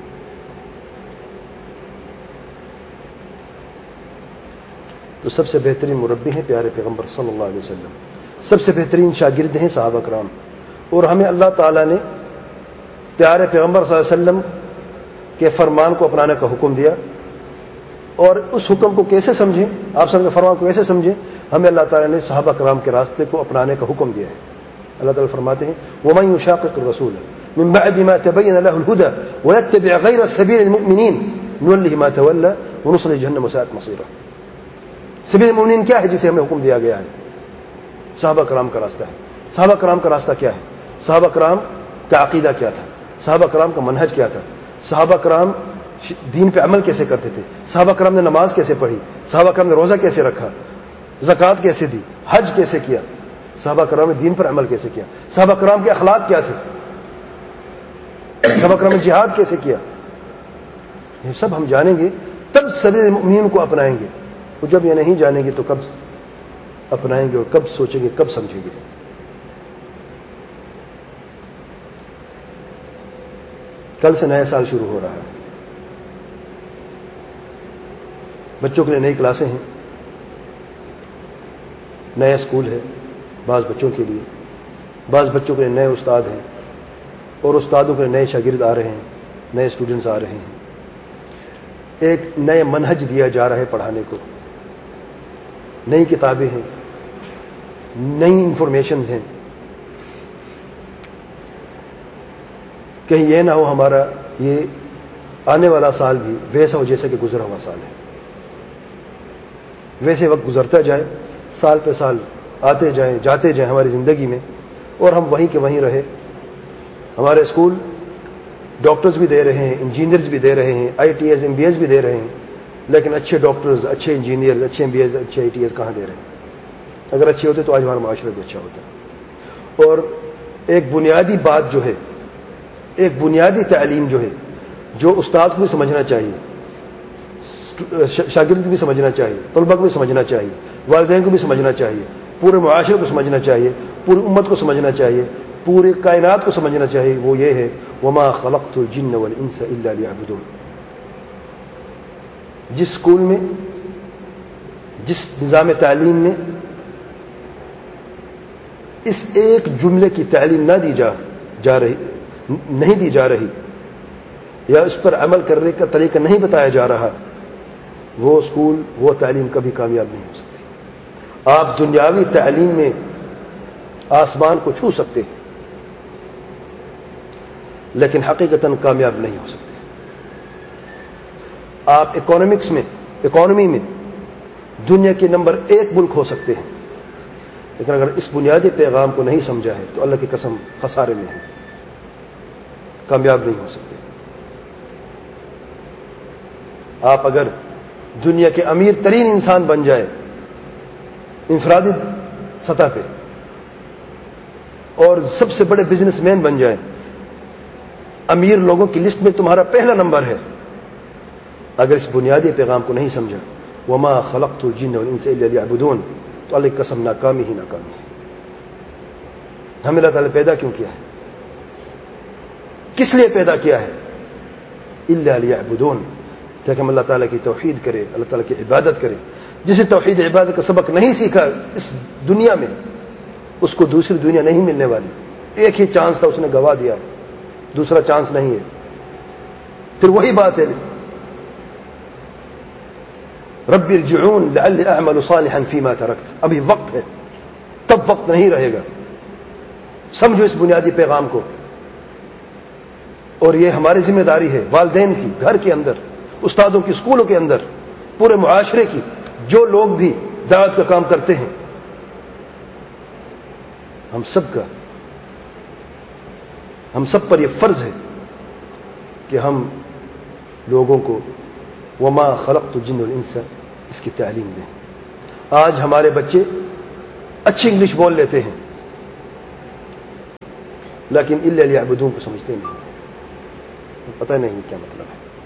[SPEAKER 1] تو سب سے بہترین مربی ہیں پیارے پیغمبر صلی اللہ علیہ وسلم، سب سے بہترین شاگرد ہیں صحابہ کرام، اور ہمیں اللہ تعالیٰ نے پیارے پیغمبر صلی اللہ علیہ وسلم کے فرمان کو اپنانے کا حکم دیا، اور اس حکم کو کیسے سمجھیں، آپ سب کے فرمان کو کیسے سمجھیں، ہمیں اللہ تعالیٰ نے صحابہ کرام کے راستے کو اپنانے کا حکم دیا ہے۔ اللہ تعالیٰ فرماتے ہیں وَمَن يُشَاقِقِ الرَّسُولَ مِن بَعْدِ مَا تَبَيَّنَ لَهُ الْهُدَى وَيَتَّبِعْ غَيْرَ سَبِيلِ الْمُؤْمِنِينَ نُوَلِّهِ مَا تَوَلَّى وَنُصْلِهِ جَهَنَّمَ وَسَاءَتْ مَصِيرًا۔ سبیل المؤمنین کیا ہے جسے ہمیں حکم دیا گیا ہے؟ صحابہ کرام کا راستہ ہے۔ صحابہ کرام کا راستہ کیا ہے؟ صحابہ کرام کا عقیدہ کیا تھا؟ صحابہ کرام کا منہج کیا تھا؟ صحابہ کرام دین پہ عمل کیسے کرتے تھے؟ صحابہ کرام نے نماز کیسے پڑھی؟ صحابہ کرام نے روزہ کیسے رکھا؟ زکوٰۃ کیسے دی؟ حج کیسے کیا؟ صحابہ کرام نے دین پر عمل کیسے کیا؟ صحابہ کرام کے اخلاق کیا تھے؟ صحابہ کرام نے جہاد کیسے کیا؟ یہ سب ہم جانیں گے تب سبیل المؤمنین کو اپنائیں گے، اور جب یہ نہیں جانیں گے تو کب اپنائیں گے اور کب سوچیں گے، کب سمجھیں گے؟ کل سے نیا سال شروع ہو رہا ہے، بچوں کے لیے نئی کلاسیں ہیں، نیا اسکول ہے بعض بچوں کے لیے، بعض بچوں کے لیے نئے استاد ہیں، اور استادوں کے لیے نئے شاگرد آ رہے ہیں، نئے اسٹوڈنٹس آ رہے ہیں، ایک نئے منہج دیا جا رہا ہے پڑھانے کو، نئی کتابیں ہیں، نئی انفارمیشنز ہیں۔ کہیں یہ نہ ہو ہمارا یہ آنے والا سال بھی ویسا ہو جیسا کہ گزرا ہوا سال ہے، ویسے وقت گزرتا جائے، سال پہ سال آتے جائیں جاتے جائیں ہماری زندگی میں، اور ہم وہیں کے وہیں رہے۔ ہمارے اسکول ڈاکٹرز بھی دے رہے ہیں، انجینئرز بھی دے رہے ہیں، I T S M B S بھی دے رہے ہیں، لیکن اچھے ڈاکٹرز، اچھے انجینئرز، اچھے ایم بی ایس، اچھے آئی ٹی ایس کہاں دے رہے ہیں؟ اگر اچھے ہوتے تو آج ہمارا معاشرہ بھی اچھا ہوتا۔ اور ایک بنیادی بات جو ہے، ایک بنیادی تعلیم جو ہے، جو استاد کو بھی سمجھنا چاہیے، شاگرد کو بھی سمجھنا چاہیے، طلباء کو بھی سمجھنا چاہیے، والدین کو بھی سمجھنا چاہیے، پورے معاشرے کو سمجھنا چاہیے، پوری امت کو سمجھنا چاہیے، پورے کائنات کو سمجھنا چاہیے، وہ یہ ہے وَمَا خَلَقْتُ الْجِنَّ وَالْإِنسَ إِلَّا لِيَعْبُدُونِ۔ جس اسکول میں، جس نظام تعلیم میں اس ایک جملے کی تعلیم نہ دی جا جا رہی نہیں دی جا رہی، یا اس پر عمل کرنے کا طریقہ نہیں بتایا جا رہا، وہ اسکول، وہ تعلیم کبھی کامیاب نہیں ہو سکتی۔ آپ دنیاوی تعلیم میں آسمان کو چھو سکتے ہیں، لیکن حقیقتاً کامیاب نہیں ہو سکتے۔ آپ اکانومکس میں، اکانومی میں دنیا کے نمبر ایک ملک ہو سکتے ہیں، لیکن اگر اس بنیادی پیغام کو نہیں سمجھا ہے تو اللہ کی قسم خسارے میں ہے، کامیاب نہیں ہو سکتے۔ آپ اگر دنیا کے امیر ترین انسان بن جائے انفرادی سطح پہ، اور سب سے بڑے بزنس مین بن جائیں، امیر لوگوں کی لسٹ میں تمہارا پہلا نمبر ہے، اگر اس بنیادی پیغام کو نہیں سمجھا وَمَا خَلَقْتُ الْجِنَّ وَالْإِنسَ إِلَّا لِيَعْبُدُونِ، تو اللہ کی قسم ناکامی ہی ناکامی ہے۔ ہمیں اللہ تعالیٰ پیدا کیوں کیا ہے؟ کس لیے پیدا کیا ہے؟ إِلَّا لِيَعْبُدُونِ، تاکہ ہم اللہ تعالیٰ کی توحید کرے، اللہ تعالیٰ کی عبادت کرے۔ جسے توحید عبادت کا سبق نہیں سیکھا اس دنیا میں، اس کو دوسری دنیا نہیں ملنے والی۔ ایک ہی چانس تھا، اس نے گوا دیا، دوسرا چانس نہیں ہے۔ پھر وہی بات ہے، رب ارجعون لعلی اعمل صالحا فیما ترکت، ابھی وقت ہے، تب وقت نہیں رہے گا۔ سمجھو اس بنیادی پیغام کو، اور یہ ہماری ذمہ داری ہے، والدین کی، گھر کے اندر، استادوں کی، اسکولوں کے اندر، پورے معاشرے کی، جو لوگ بھی دعوت کا کام کرتے ہیں، ہم سب کا، ہم سب پر یہ فرض ہے کہ ہم لوگوں کو وما خلقت الجن والانس اس کی تعلیم دیں۔ آج ہمارے بچے اچھی انگلش بول لیتے ہیں، لیکن الا لیعبدون کو سمجھتے نہیں، پتہ نہیں کیا مطلب ہے۔